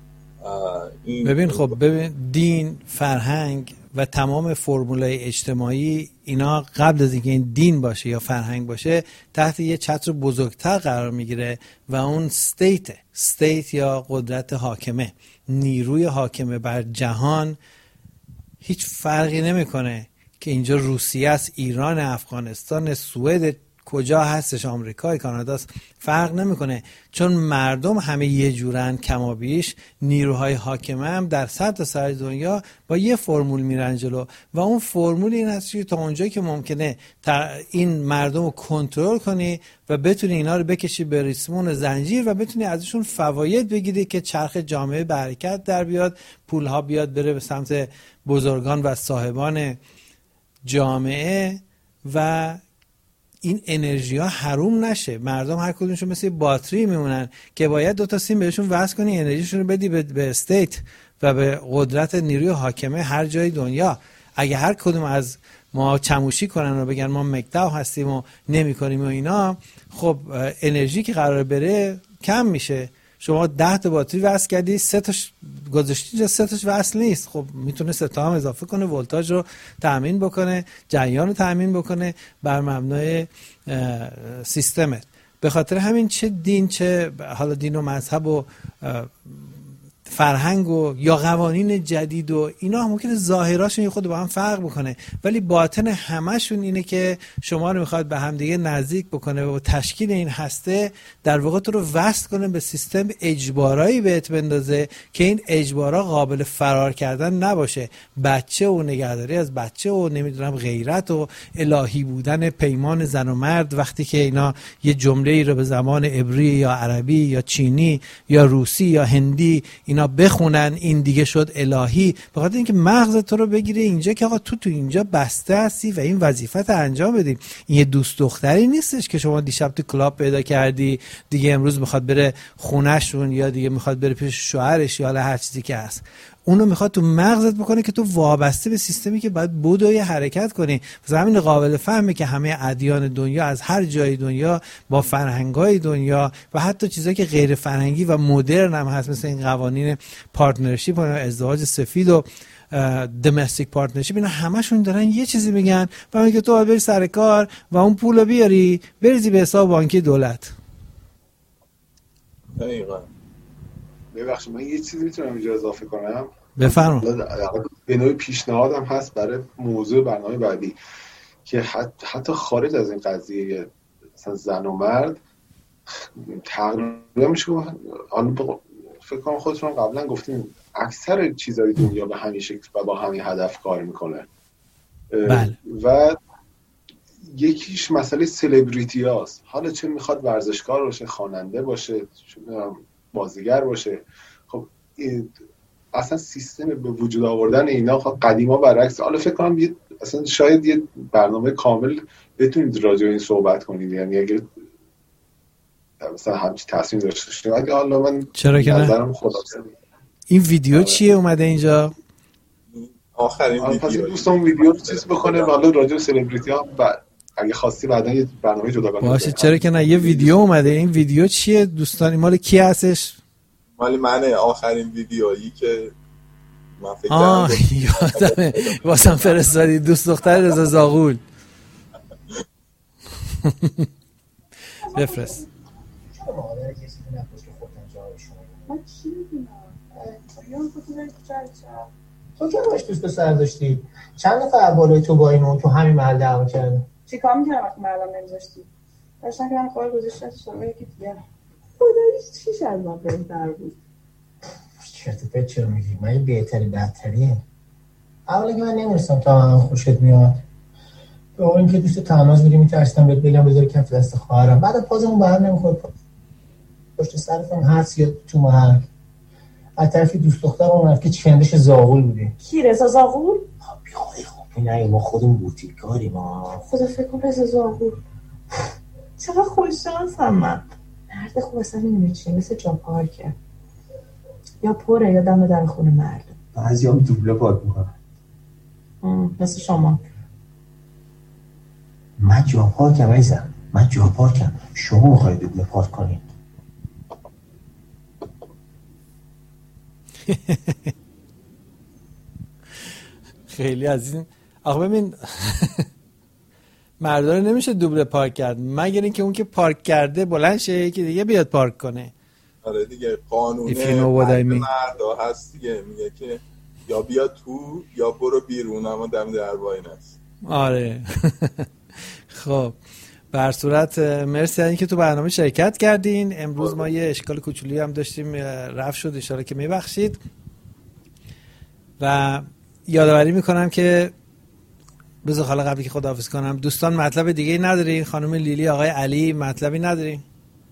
ببین دین، فرهنگ و تمام فرمولای اجتماعی اینا قبل از اینکه این دین باشه یا فرهنگ باشه تحت یه چتر بزرگتر قرار میگیره و اون استیت یا قدرت حاکمه، نیروی حاکمه بر جهان. هیچ فرقی نمیکنه که اینجا روسیه است، ایران، افغانستان، سوئد، کجا هستش، آمریکا، کاناداست، فرق نمیکنه، چون مردم همه یه جورن کما بیش. نیروهای حاکمه هم در سطح سر دنیا با یه فرمول میرن جلو و اون فرمول این هست که تا اونجایی که ممکنه این مردم رو کنترل کنی و بتونی اینا رو بکشی به ریسمون زنجیر و بتونی ازشون فواید بگیری که چرخ جامعه به حرکت در بیاد، پولها بیاد بره به سمت بزرگان و صاحبان جامعه و این انرژی ها حروم نشه. مردم هر کدومشون مثل باتری میمونن که باید 2 تا سیم بهشون وصل کنی، انرژیشون رو بدی به استیت و به قدرت نیروی حاکمه هر جای دنیا. اگه هر کدوم از ما چموشی کنن و بگن ما مکدو هستیم و نمی کنیم و اینا، خب انرژی که قرار بره کم میشه. شما 10 تا باتری وصل کردی، 3 تاش گذاشتی، 3 تاش وصل نیست، خب میتونه 3 تا هم اضافه کنه، ولتاژ رو تامین بکنه، جریان رو تامین بکنه بر مبنای سیستمت. به خاطر همین چه دین، چه حالا دین و مذهب و فرهنگ و یا قوانین جدید و اینا ممکنه ظاهراشون یه خود با هم فرق بکنه، ولی باطن همشون اینه که شما رو میخواد به هم دیگه نزدیک بکنه و تشکیل این هسته در واقع تو رو وصل کنه به سیستم اجبارایی بهت بندازه که این اجبارا قابل فرار کردن نباشه. بچه و نگهداری از بچه و نمیدونم غیرت و الهی بودن پیمان زن و مرد، وقتی که اینا یه جمله‌ای رو به زبان عبری یا عربی یا چینی یا روسی یا هندی اینا بخونن، این دیگه شد الهی. به خاطر اینکه مغز تو رو بگیره اینجا که آقا تو اینجا بسته هستی و این وظیفت انجام بدی. این یه دوست دختری نیستش که شما دیشب تو کلاب پیدا کردی دیگه امروز میخواد بره خونهشون یا دیگه میخواد بره پیش شوهرش یا هر چیزی که هست. اونو میخواد تو مغزت بکنه که تو وابسته به سیستمی که باید بدوی حرکت کنی. مثلا همین قابل فهمه که همه ادیان دنیا از هر جای دنیا با فرهنگ‌های دنیا و حتی چیزایی که غیر فرهنگی و مدرن هم هست، مثل این قوانین پارتنرشیپ و ازدواج سفید و دمستیک پارتنرشیپ، اینا همشون دارن یه چیزی میگن و میگه تو باید بری سر کار و اون پولو بیاری بریزی به حساب بانکی دولت. دقیقاً. ببخشید من یه چیزی میتونم اینجا اضافه کنم؟ بفرمایید. به نوعی پیشنهادم هست برای موضوع برنامه بعدی که حتی خارج از این قضیه مثلا زن و مرد تقریبا میشه فکر کنم خودتون قبلا گفتیم اکثر چیزای دنیا به همین شکل و با همین هدف کار میکنه. بله. و یکیش مسئله سلبریتی هاست. حالا چه میخواد ورزشکار باشه، خواننده باشه، بازیگر باشه، خب اصلا سیستم به وجود آوردن اینا خب قدیما برعکس. حالا فکر کنم اصلا شاید یه برنامه کامل بتونید راجع به این صحبت کنید، یعنی اگه مثلا همچین تصمیم داشته باشید. اگه حالا من چرا که نه؟ این ویدیو چیه اومده اینجا؟ آخرین ویدیو. دوستم ویدیو رو چیز بکنه حالا راجع به سلبریتی ها اگه خواستی بعدا یه برنامه جداگانه باشه. چرا که نه؟ یه ویدیو اومده. این ویدیو چیه دوستان؟ مال کی هستش؟ مال منه. آخرین ویدیویی که من فکر کردم یادمه واسم فرستادی، دوست دختر رضا زاغول. بفرست. تو که باش دوست پسر داشتی؟ چند نفر بالای تو با اینو تو همین محل دعوا کردن؟ چیکار می‌کردم وقتی مردم نمی‌ذاشتی؟ داشتن که من کار گذاشتم شما یکی دیگه. خداییش چیش از من بهتر بود. چرت و پرت چرا میگی؟ من یه بهتری بدتریه. اولا که من نمی‌رسم تا من خوشت میاد. تو اینکه دوست تماس می‌گیری می‌ترسیدم بهت بگم بذاری کف دست خواهرم. بعد پازمون به هم نمی‌خورد. پشت سرتون هست یا تو محل. از طرفی دوست دخترم رفت که چندش زاغول بوده. کی رضا زاغول؟ بیخوای خوبی نه ما خودمون بوتیکاریم خدا فکر کنم رضا زاغول. چقدر خوششانسم من. مرد خوب اصلا نمی‌دونه چیه، مثل جا پارکه. یا پره یا دم در خونه مرد. بعضی‌ها دوبله پارک می‌کنن. مثل شما. من جا پارکم عزیزم. من جا پارکم. شما می‌خواید دوبله پارک کنید. خیلی از این آخه ببین مردان نمیشه دوبله پارک کرد مگر اینکه اون که پارک کرده بلند شه یکی دیگه بیاد پارک کنه. آره دیگه قانون مردا هست دیگه، میگه که یا بیا تو یا برو بیرون، اما دم در وای نست. آره. خب بر صورت مرسی اینکه تو برنامه شرکت کردین. امروز ما یه اشکال کوچولی هم داشتیم رفع شد، ان شاءالله که میبخشید. و یادآوری میکنم که بذار حالا قبلی که خداحافظ کنم دوستان مطلب دیگه ندارین؟ خانم لیلی، آقای علی مطلبی ندارین؟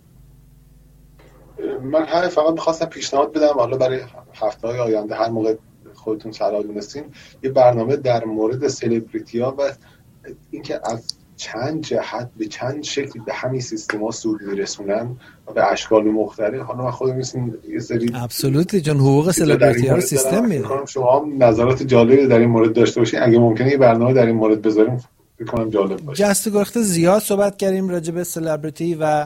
من فقط میخواستم پیشنهاد بدم حالا برای هفته‌های آینده هر موقع خودتون صلاح دونستین یه برنامه در مورد سلبریتی ها و اینکه از چند جهت به چند شکل به همین سیستما سود میرسونن و به اشکال مختلف. حالا من خودم یه سری ابسولوتلی چون حقوق سلبریتی ها رو سیستم میده. شما هم نظرات جالبی در این مورد داشته باشین، اگه ممکنه یه برنامه در این مورد بذاریم فکر کنم جالب باشه. جست گرخته زیاد صحبت کردیم راجع به سلبریتی و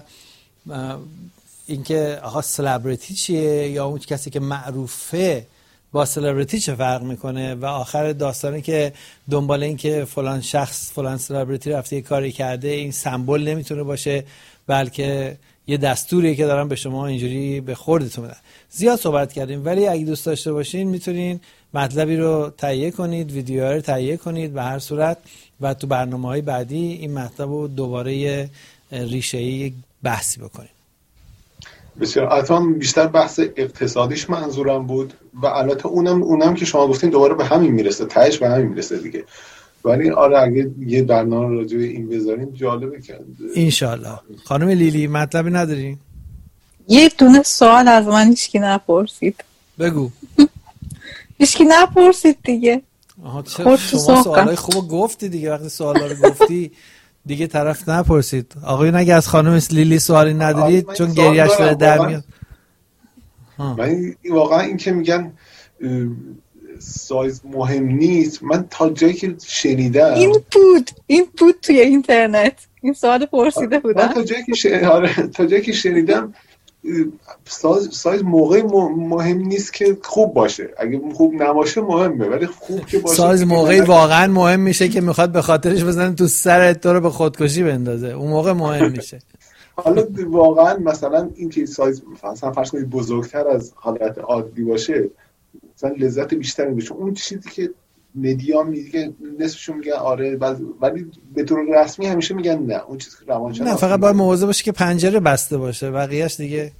اینکه آها سلبریتی چیه یا اون کسی که معروفه با سلبریتی چه فرق میکنه، و آخر داستانی که دنبال این که فلان شخص فلان سلبریتی رفته یه کاری کرده، این سمبل نمیتونه باشه بلکه یه دستوریه که دارن به شما اینجوری به خوردتون میدن. زیاد صحبت کردیم، ولی اگه دوست داشته باشین میتونین مطلبی رو تهیه کنید، ویدیوها رو تهیه کنید به هر صورت، و تو برنامه‌های بعدی این مطلب رو دوباره ریشه‌ای بحثی بکنیم. بسیار. البته بیشتر بحث اقتصادیش منظورم بود و البته اونم که شما گفتین دوباره به همین میرسه، تهش به همین میرسه دیگه. ولی آره اگه یه برنامه راجع به این بذاریم جالبه که انشالله. خانم لیلی مطلبی ندارین؟ یه دونه سوال از من هیچکی نپرسید. بگو. هیچکی نپرسید دیگه. آها شما سوالای خوب گفتی دیگه، وقتی سوالا رو گفتی دیگه طرف نپرسید. آقایون اگه از خانم لیلی سوالی ندارید چون گریه‌اش داره در میاد. من واقعا این که میگن سایز مهم نیست، من تا جایی که شنیدم این بود توی اینترنت این سوال پرسیده بودن. من تا جایی که شنیدم سایز موقعی مهم نیست که خوب باشه، اگه خوب نباشه مهمه، ولی خوب که باشه. سایز موقعی واقعا مهم میشه که میخواد به خاطرش بزنه تو سرت تو رو به خودکشی بندازه، اون موقع مهم میشه. حالا واقعا مثلا این که سایز مثلا فرض کنید بزرگتر از حالت عادی باشه مثلا لذت بیشتری میشه، چون اون چیزی که مدیا میگه نصفشون میگن آره، ولی به طور رسمی همیشه میگن نه، اون چیزی که روانشناس نه، فقط باید مواظب باشه که پنجره بسته باشه، بقیه‌اش دیگه.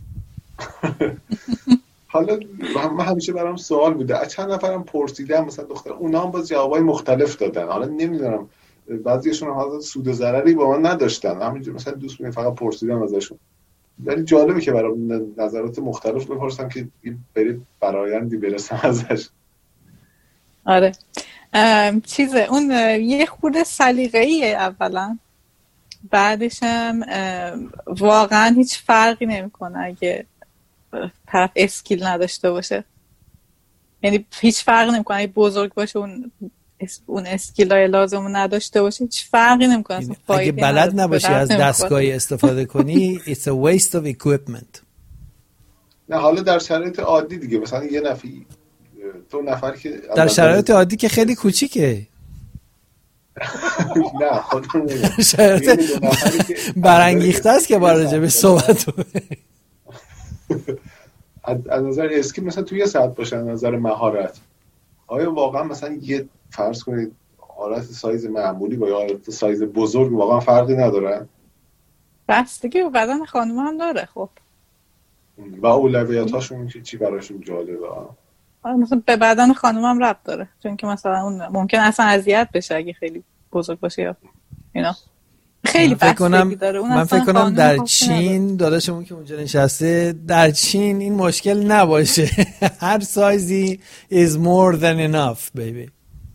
حالا من همیشه برام سوال بوده، از چند نفرم پرسیدم مثلا دختر، اونا هم باز جوابای مختلف دادن. حالا نمیدونم بعضیشون هم حالا سود و ضرری با من نداشتن، همینجوری مثلا دوست می‌دارم فقط پرسیدم ازشون. ولی جالبه که برام نظرات مختلف بپرسم که برید برایندی برسم ازش. آره اون یه خورده سلیقه‌ایه اولا، بعدش هم واقعا هیچ فرقی نمیکنه اگه طرف اسکیل نداشته باشه، یعنی هیچ فرقی نمیکنه اگه بزرگ باشه اون اسکیلای لازم نداشته باشه، هیچ فرقی نمیکنه. اگه بلد نباشی از دستگاهی استفاده کنی it's a waste of equipment. نه حالا در شرایط عادی دیگه، مثلا یه نفری دو نفر که در شرایط عادی که خیلی کوچیکه. نه خودم نمیگم شرایط برانگیخته است که با راجع به صحبت از نظر اسکیل مثلا توی یه ساعت باشه، از نظر مهارت آیا واقعا مثلا یه فرض کنید حالت سایز معمولی با حالت سایز بزرگ واقعا فرقی نداره؟ بستگی به بدن خانم هم داره. خب و اولویتاشون چی براشون جالبه؟ مثلا به بدن خانم هم ربط داره، چون که مثلا اون ممکن اصلا اذیت بشه اگه خیلی بزرگ باشه یا اینا. خیلی بستگی داره. من فکر کنم در چین داداشمون که اونجا نشسته، در چین این مشکل نباشه. هر سایزی is more than enough baby.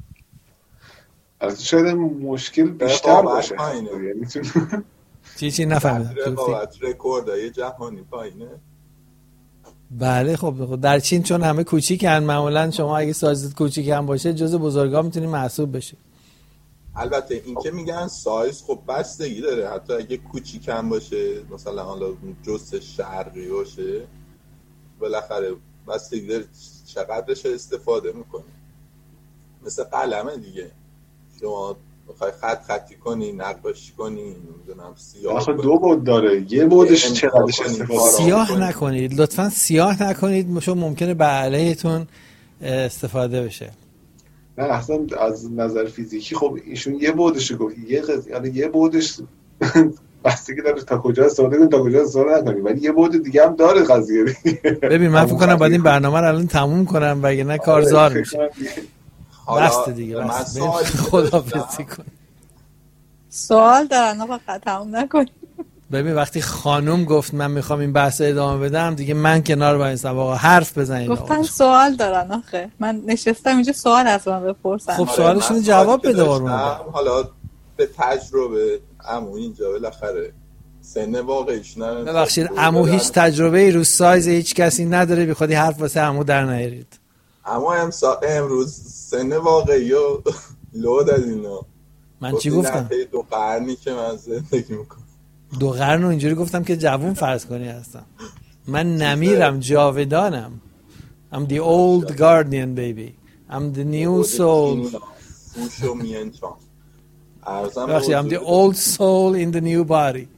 از شاید مشکل بیشتر باشه. چی نفهمیدم. رکوردای جهانی پایینه. بله خب در چین چون همه کوچیکن، معمولا شما اگه سایزت کوچیک هم باشه جزء بزرگا میتونی محسوب بشی. البته این که میگن سایز خب بستگی داره، حتی اگه کوچیک هم باشه، مثلا حالا جز شرقی باشه، بالاخره بستگی داره چقدرش استفاده میکنی. مثل قلمه دیگه، شما میخوای خطی کنی، نقاشی کنی، نمیدونم سیاه کنی، دو بعد داره، یه بعدش چقدرش استفاده. سیاه نکنید لطفاً، سیاه نکنید، چون ممکنه به علیهتون استفاده بشه. نه اصلا از نظر فیزیکی خب ایشون یه بعدش گفت، یعنی یه بعدش بستگی داره تا کجا استفاده کنی تا کجا استفاده نکنی، ولی یه بعد دیگه هم داره قضیه دیگه. ببین من فکر کنم باید این برنامه رو الان تموم کنم وگرنه کارزار میشه. بس دیگه بس خداحافظی کن. سوال دارن فقط تموم نکنی. ببین وقتی خانم گفت من میخوام این بحث ادامه بدم دیگه من کنار وایسم، آقا حرف بزنید. گفتن سوال دارن آخه من نشستم اینجا سوال از من بپرسن. خب سوالشون جواب بده قربون. حالا به تجربه عمو اینجا بالاخره سن واقعیش نه. ببخشید عمو هیچ تجربه ای رو سایز هیچ کسی نداره، بی خودی حرف واسه عمو در نیارید. عمو امروز سن واقعی رو لو دادینا. من چی گفتم؟ 2 قرنی که من زندگی میکنم. 2 قرن رو اینجوری گفتم که جوون فرض کنی هستم. من نمیرم، جاودانم. I'm the old guardian baby. I'm the new soul. فوشو میانچان. I'm the old soul in the new body.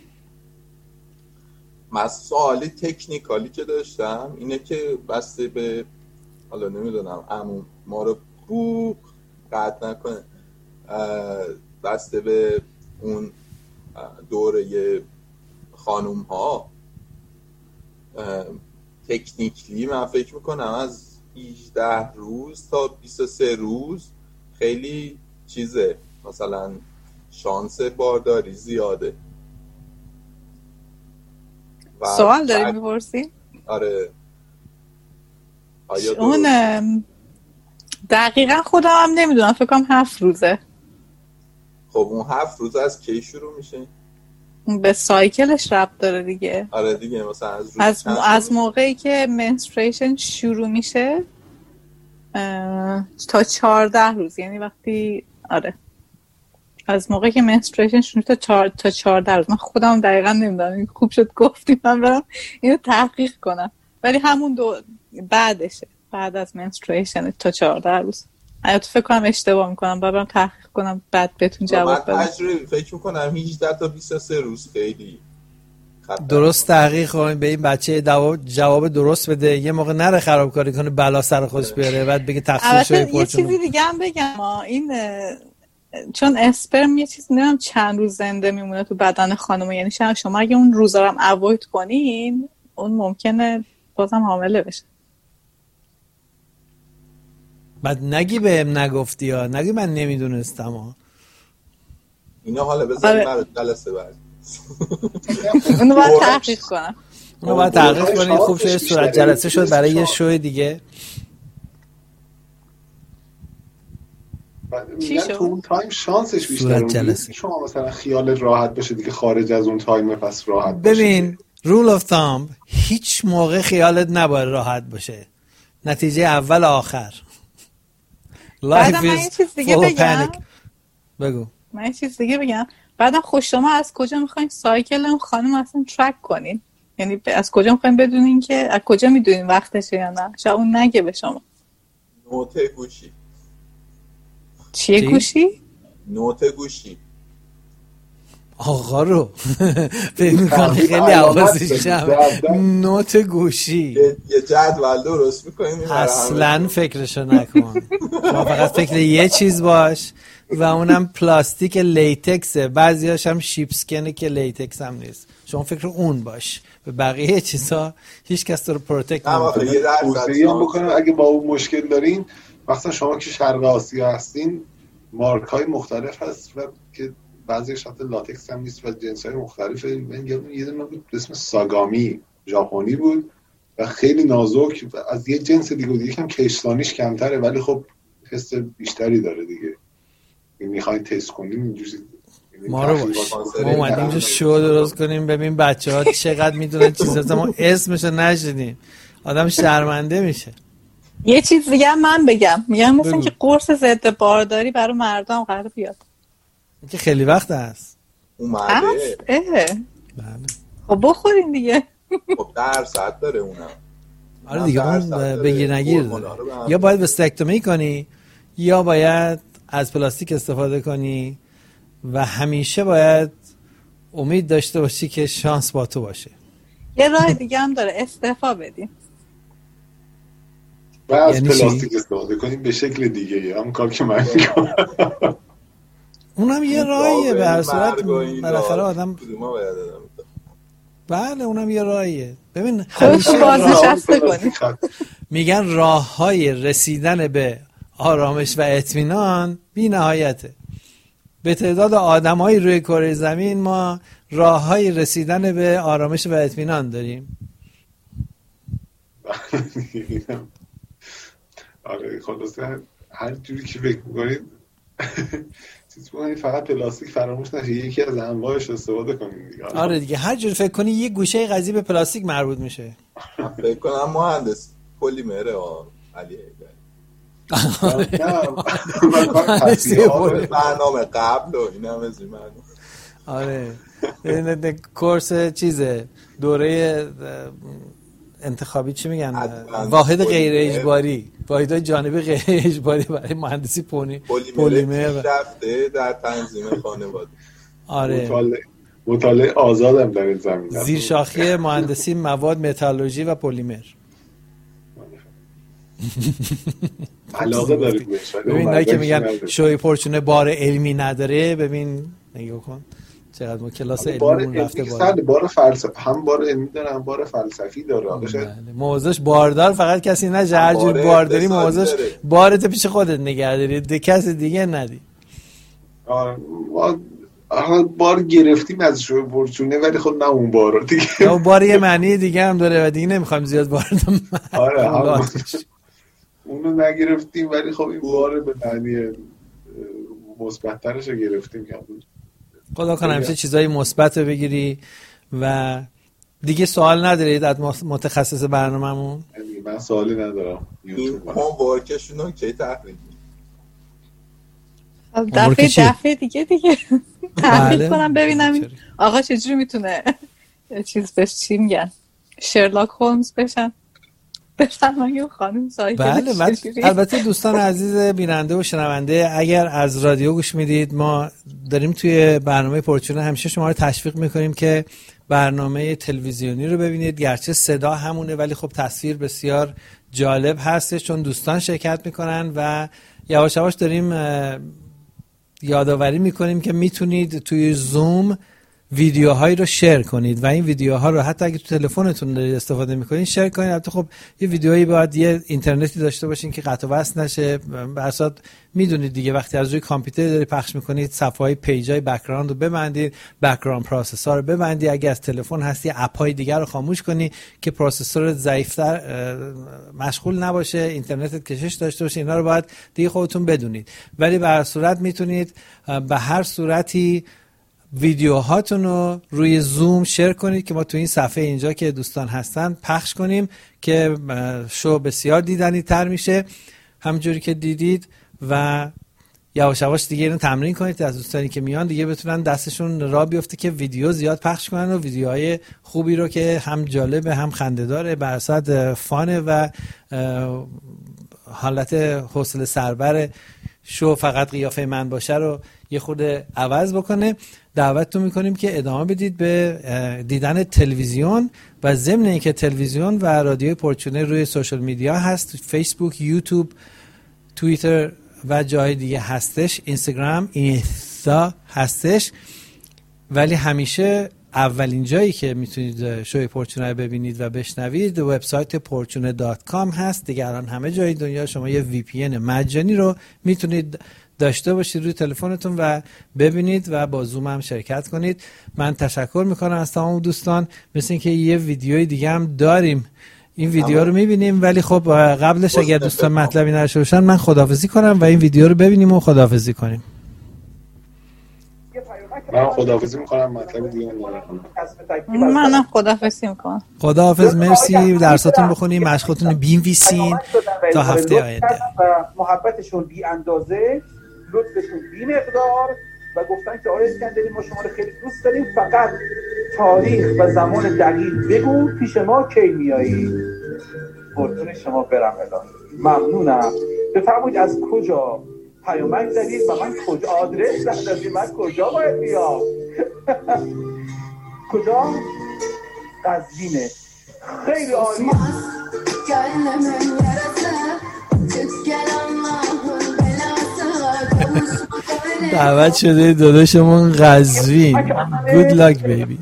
من سوالی تکنیکالی که داشتم اینه که بسته به حالا نمیدونم عمو ما رو قطع نکنه، بسته به اون دوره خانوم ها تکنیکلی من فکر میکنم از 18 روز تا 23 روز خیلی چیزه، مثلا شانس بارداری زیاده. سوال داری میپرسی؟ آره. اون دقیقا خودم هم نمیدونم، فکر کنم 7 روزه. خب اون 7 روز از کی شروع میشه؟ به سایکلش ربط داره دیگه. آره دیگه، مثلا از موقعی که منستریشن شروع میشه تا 14 روز، یعنی وقتی آره از موقعی که منستریشن شروع تا 14 روز. من خودم دقیقا نمیدونم، خوب شد گفتیم من برم اینو تحقیق کنم، ولی همون بعدشه، بعد از منستریشن تا 14 روز. البته فکر کنم اشتباه میکنم، برام تحقیق کنم بعد بهتون جواب بدم. من تجربه فکر میکنم 18 تا 23 روز خیلی درست تحقیق کنید، به این بچه جواب درست بده، یه موقع نره خرابکاری کنه بلا سر خودش بیاره بعد بگه تقصیر شوی پرچون. یه چیزی دیگه هم بگم، این چون اسپرم یه چیز نمیدونم چند روز زنده میمونه تو بدن خانم، یعنی شما اگه اون روزا رو هم اواید کنین اون ممکنه بازم حامله بشه. بعد نگی بهم نگفتی ها، نگی من نمیدونستم ها. اینا حالا بذاریم برای جلسه بعد. اونو باید تحقیق کنم. اونو باید تحقیق کنید. خوب شد صورت جلسه شد برای یه شو دیگه. میگن تو اون تایم شانسش بیشتره. شما مثلا خیالت راحت باشه دیگه خارج از اون تایم پس راحت باشه. ببین رول اف thumb هیچ موقع خیالت نباید راحت باشه. نتیجه اول آخر. بعدم من یه چیز دیگه بگم. بگو. من یه چیز دیگه بگم. بعدم خوش شما از کجا میخواین سایکل اون خانم اصلا ترک کنین؟ یعنی از کجا میخواین بدونین که از کجا میدونین وقتشه یا نه؟ شاید اون نگه به شما. نوت گوشی. چیه گوشی؟ نوت گوشی. آقا رو فکر میکنه خیلی حواسش جمعه. نوت گوشی یه جدول درست میکنیم. اصلا فکرشو نکن. شما فقط فکر یه چیز باش و اونم پلاستیک لیتکسه، بعضیاش هم شیپسکنه که لیتکس هم نیست. شما فکر اون باش، به بقیه چیزا هیچ کس تو رو پروتکت نمیکنه. توصیه هم بکنم اگه با اون مشکل دارین، مثلا شما که شرق آسیا هستین مارک های مختلف هست و که بعضیش حتی لاتکس هم نیست و جنس های مختلفه. من یه دونه بود اسم ساگامی ژاپنی بود و خیلی نازک، از یه جنس دیگه بود، یکم کشتانیش کمتره ولی خب حس بیشتری داره دیگه. میخواین تست کنیم اینجوری ما رو باش، ما اومدیم اینجا شو درست کنیم ببین بچه ها چقدر میدونن چیزا، ما اسمشو نشدیم آدم شرمنده میشه. یه چیز دیگه هم من بگم، میگم مثلا که قرص ضد بارداری برای مردم قرار بیاد که خیلی وقت هست اومده. بله خب بخورین دیگه. خب درصد داره اونم. آره دیگه اون بگیر نگیر داره. یا باید وستکتومی کنی یا باید از پلاستیک استفاده کنی و همیشه باید امید داشته باشی که شانس با تو باشه. یه راه دیگه هم داره، استعفا بدیم و از پلاستیک استفاده کنیم به شکل دیگه، هم کار که من میکنم. اونم یه راهیه به هر صورت بالاخره آدم. بله اونم یه راهیه. ببین همیشه بازنشسته کنیم. میگن راههای رسیدن به آرامش و اطمینان بی نهایته. به تعداد آدمای روی کره زمین ما راههای رسیدن به آرامش و اطمینان داریم. آره خلاصه هر جوری که فکر می‌کنید چیز کنید فقط پلاستیک فراموش نشه، یکی از انواعش استفاده کنید دیگه. آره دیگه، هر جور فکر کنی یه گوشه قضیه به پلاستیک مربوط میشه. فکر کنم مهندس پلیمره علی برنامه قبل و این هم از این آره کورس چیزه، دوره انتخابی چی میگن، واحد غیر اجباری، واحدهای جانبی غیر اجباری برای مهندسی پلیمر رفته در تنظیم خانواده. آره مطالعه آزادم در این زمینه، زیر شاخه مهندسی مواد متالورژی و پلیمر. علاقه دارید بهش. ببین اینایی که میگن شوی پرچونه بار علمی نداره، ببین نگاه کن چقدر ما کلاس علمی رفته بار فلسفه، هم بار علمی داره هم بار فلسفی داره. موضوعش باردار فقط کسی نشه، هر جور بارداری موضوعش بارت پیش خودت نگه داری، ده کسی دیگه ندی. ما بار گرفتیم از شوی پرچونه، ولی خب نه اون بار دیگه، اون بار یه معنی دیگه هم داره و دیگه نمیخوایم زیاد وارد. آره اونو نگرفتیم، ولی خب این بار به معنی مثبت‌ترش رو گرفتیم. خدا کنه همیشه چیزای مثبت رو بگیری. و دیگه سوال ندارید از متخصص برنامه‌مون؟ من سوالی ندارم. این هومورکشون رو کی تحویل دفعه دیگه تحویل کنم ببینم این آقا چجوری میتونه چیز بهش چی میگن شرلاک هولمز بشن. بفرمایید خانم سایه. بله البته دوستان عزیز بیننده و شنونده، اگر از رادیو گوش میدید، ما داریم توی برنامه پرچونه همیشه شما رو تشویق میکنیم که برنامه تلویزیونی رو ببینید، گرچه صدا همونه ولی خب تصویر بسیار جالب هستش چون دوستان شرکت میکنن و یواش یواش داریم یادآوری میکنیم که میتونید توی زوم ویدیوهایی رو شیر کنید و این ویدیوها رو حتی اگه تو تلفنتون دارید استفاده میکنید شیر کنید. البته خب یه ویدیوهایی باید یه اینترنتی داشته باشین که قطع و وصل نشه. به اساس میدونید دیگه وقتی از روی کامپیوتر داری پخش میکنید صفحه‌های پیجای بک‌گراند رو ببندید، بک‌گراند پروسسور رو ببندید، اگه از تلفن هستی اپ‌های دیگر رو خاموش کنی که پروسسور ضعیف‌تر مشغول نباشه، اینترنتت کشش داشته باشه. اینا رو باید دیگه خودتون بدونید. ولی به هر صورت میتونید به هر صورتی ویدیوهاتون رو روی زوم شیر کنید که ما تو این صفحه اینجا که دوستان هستن پخش کنیم که شو بسیار دیدنی تر میشه همونجوری که دیدید و یواش یواش دیگه اینو تمرین کنید از دوستانی که میان دیگه بتونن دستشون راه بیفته که ویدیو زیاد پخش کنن و ویدیوهای خوبی رو که هم جالبه هم خنده‌داره بر اساس فانه و حالت حوصله سربر شو فقط قیافه من باشه رو یه خود عوض بکنه. دعوتتون میکنیم که ادامه بدید به دیدن تلویزیون و ضمن اینکه تلویزیون و رادیو پرچونه روی سوشال میدیا هست، فیسبوک، یوتیوب، توییتر و جای دیگه هستش، اینستاگرام، اینستا هستش. ولی همیشه اولین جایی که میتونید شوی پرچونه رو ببینید و بشنوید وبسایت porchune.com هست. دیگه الان همه جای دنیا شما یه VPN مجانی رو میتونید داشته باشید روی تلفنتون و ببینید و با زوم هم شرکت کنید. من تشکر میکنم از تمام دوستان. مثل اینکه یه ویدیوی دیگه هم داریم، این ویدیو رو میبینیم ولی خب قبلش اگر دوستان مطلبی نداشته باشن من خداحافظی کنم و این ویدیو رو ببینیم و خداحافظی کنیم. من خداحافظی میکنم، مطلب دیگه ندارم. منم خداحافظی میکنم. خداحافظ، مرسی، درساتون بخونید، مشقتون رو بنویسین تا هفته آینده. محبتشون بی اندازه، لطفشون بی مقدار و گفتن که آقای اسکندری ما شما رو خیلی دوست داریم، فقط تاریخ و زمان دقیق بگو پیش ما کی میایی. قربون شما برم الهی. ممنونم. بفرمایید از کجا پیامک زدید و من کجا آدرس دادید، من کجا باید بیام؟ کجا؟ قزوینه. خیلی عالی. دعوت شده داداشمون قزوین. Good luck baby.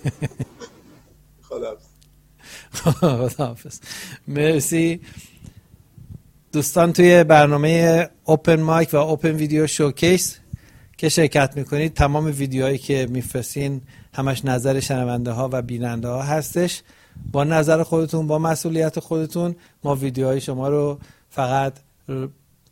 خداحافظ. مرسی دوستان. توی برنامه اوپن مایک و اوپن ویدیو شوکیس که شرکت میکنید تمام ویدیوهایی که میفرستین همش نظر شنونده ها و بیننده ها هستش. با نظر خودتون، با مسئولیت خودتون ما ویدیوهای شما رو فقط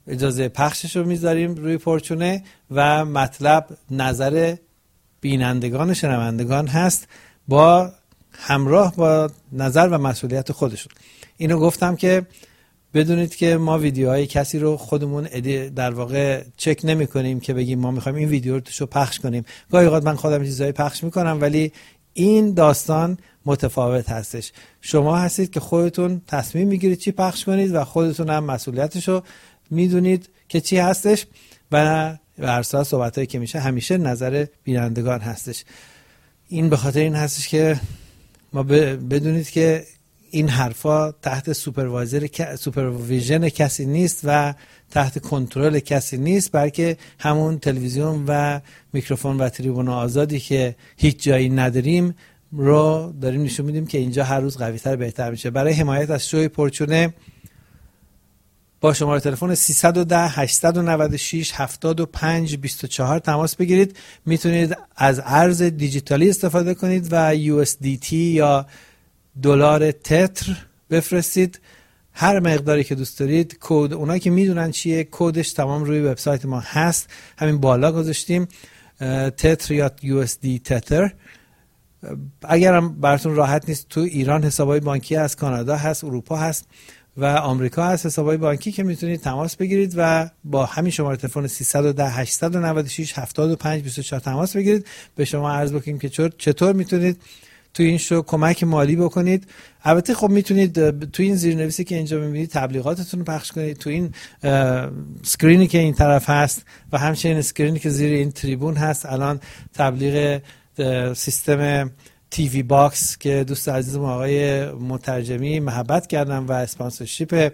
اجازه پخشش رو میذاریم روی پرچونه و مطلب نظر بینندگان و شنوندگان هست با همراه با نظر و مسئولیت خودشون. اینو گفتم که بدونید که ما ویدیوهای کسی رو خودمون در واقع چک نمی کنیم که بگیم ما میخوایم این ویدیو رو پخش کنیم. گاهی اوقات من خودم چیزایی پخش میکنم ولی این داستان متفاوت هستش. شما هستید که خودتون تصمیم میگیرید چی پخش کنید و خودتون هم مسئولیتش رو میدونید که چی هستش و بر اساس صحبتایی که میشه همیشه نظر بینندگان هستش. این به خاطر این هستش که ما بدونید که این حرفا تحت سوپرویژن کسی نیست و تحت کنترل کسی نیست، بلکه همون تلویزیون و میکروفون و تریبون آزادی که هیچ جایی نداریم رو داریم نشون میدیم که اینجا هر روز قوی‌تر بهتر میشه. برای حمایت از شوی پرچونه با شماره تلفن 310 896 75 24 تماس بگیرید. میتونید از ارز دیجیتالی استفاده کنید و USDT یا دلار تتر بفرستید. هر مقداری که دوست دارید. کد اونایی که میدونن چیه کدش تمام روی وبسایت ما هست، همین بالا گذاشتیم، تتر یا USD تتر. اگرم براتون راحت نیست، تو ایران حسابای بانکی هست، کانادا هست، اروپا هست و آمریکا هست حسابای بانکی که میتونید تماس بگیرید و با همین شماره تلفن 310 896 75 24 تماس بگیرید. به شما عرض بکنیم که چطور میتونید تو این شو کمک مالی بکنید. البته خب میتونید تو این زیرنویسی که اینجا میبینید تبلیغاتتون رو پخش کنید، تو این سکرینی که این طرف هست و همچنین اسکرینی که زیر این تریبون هست الان تبلیغ سیستم تیوی باکس که دوست عزیزم آقای مترجمی محبت کردن و اسپانسرشیپ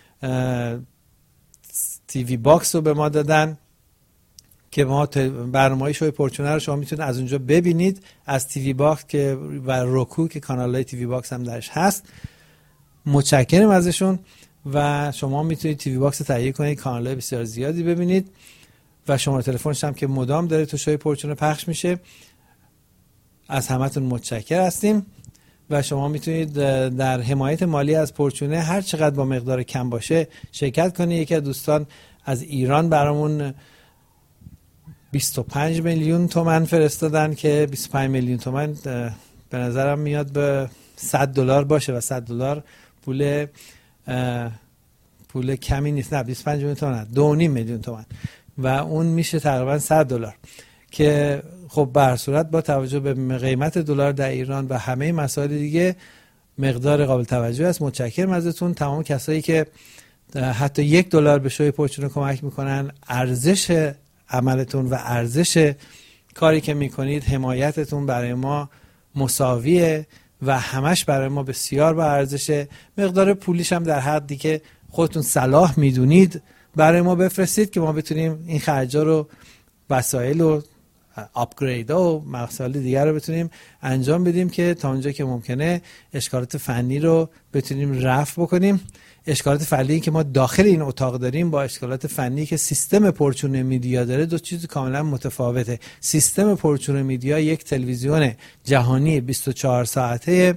تیوی باکس رو به ما دادن که ما برنامه‌های شوی پرچونه رو شما میتونید از اونجا ببینید، از تیوی باکس که و روکو که کانال‌های تیوی باکس هم درش هست. متشکرم ازشون و شما میتونید تیوی باکس تهیه کنید، کانال‌های بسیار زیادی ببینید و شماره تلفنش هم که مدام داره تو شوی پرچونه پخش میشه. از همتون متشکر هستیم و شما میتونید در حمایت مالی از پرچونه هر چقدر با مقدار کم باشه شرکت کنید. یکی از دوستان از ایران برامون 25 میلیون تومان فرستادن که 25 میلیون تومان به نظرم میاد به $100 باشه و $100 پول کمی نیست. نه 25 میلیون تومان، 2.5 میلیون تومان و اون میشه تقریبا $100 که خب به هر صورت با توجه به قیمت دلار در ایران و همه مسائل دیگه مقدار قابل توجه است. متشکرم ازتون تمام کسایی که حتی $1 به شوی پرچونه کمک میکنن. ارزش عملتون و ارزش کاری که میکنید، حمایتتون برای ما مساویه و همش برای ما بسیار با ارزشه. مقدار پولیش هم در حدی که خودتون صلاح میدونید برای ما بفرستید که ما بتونیم این خرجا رو، وسایل و آپگرید و مسائل دیگر رو بتونیم انجام بدیم که تا اونجا که ممکنه اشکالات فنی رو بتونیم رفع بکنیم. اشکالات فنی که ما داخل این اتاق داریم با اشکالات فنی که سیستم پرچونه میدیا داره دو چیز کاملا متفاوته. سیستم پرچونه میدیا یک تلویزیون جهانی 24 ساعته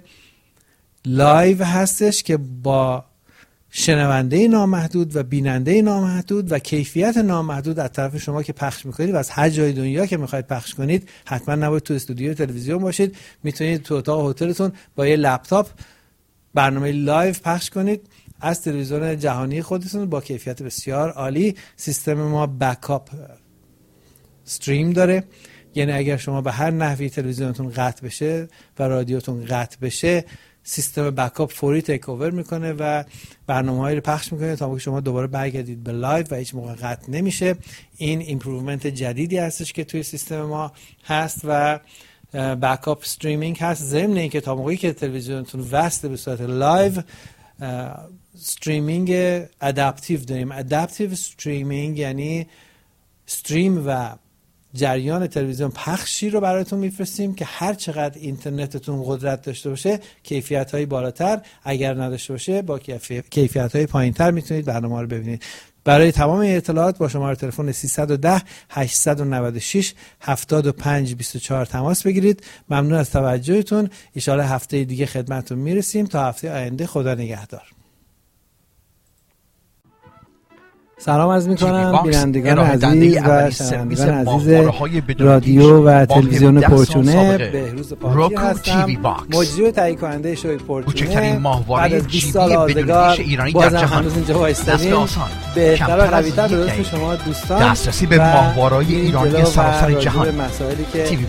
لایو هستش که با شنونده نامحدود و بیننده نامحدود و کیفیت نامحدود از طرف شما که پخش میکنید و از هر جای دنیا که میخواید پخش کنید. حتما نباید تو استودیو تلویزیون باشید، میتونید تو اتاق هتلتون با یه لپتاپ برنامه لایو پخش کنید از تلویزیون جهانی خودتون با کیفیت بسیار عالی. سیستم ما بکاپ استریم داره، یعنی اگر شما به هر نحوی تلویزیونتون قطع بشه و رادیوتون قطع بشه، سیستم بکاپ فوری تیک اوور میکنه و برنامه‌هایی رو پخش میکنه تا شما دوباره برگردید به لایو و هیچ موقع قطع نمیشه. این ایمپروومنت جدیدی هستش که توی سیستم ما هست و بکاپ استریمینگ هست. ضمن اینکه تا موقعی که تلویزیونتون وصل به صورت لایو، استریمینگ ادپتیو داریم. ادپتیو استریمینگ یعنی استریم و جریان تلویزیون پخشی رو براتون میفرستیم که هر چقدر اینترنتتون قدرت داشته باشه، کیفیت‌های بالاتر، اگر نداشته باشه با کیفیت‌های پایین‌تر میتونید برنامه رو ببینید. برای تمام اطلاعات با شماره تلفن 310 896 75 24 تماس بگیرید. ممنون از توجهتون. ان شاءالله هفته دیگه خدمتتون میرسیم. تا هفته آینده، خدا نگهدار. سلام عرض می‌کنم بینندگان عزیز و شنوندگان عزیز رادیو و تلویزیون پورتونه. بهروز پاکی هستم، مجری و تهیه کننده شوی پورتونه. بعد از 20 سال آزگار بازم هنوز اینجا وایستادیم. بهتر و قوی‌تر به لطف شما دوستان دسترسی به ماهواره‌های ایرانی سراسر جهان. مسائلی که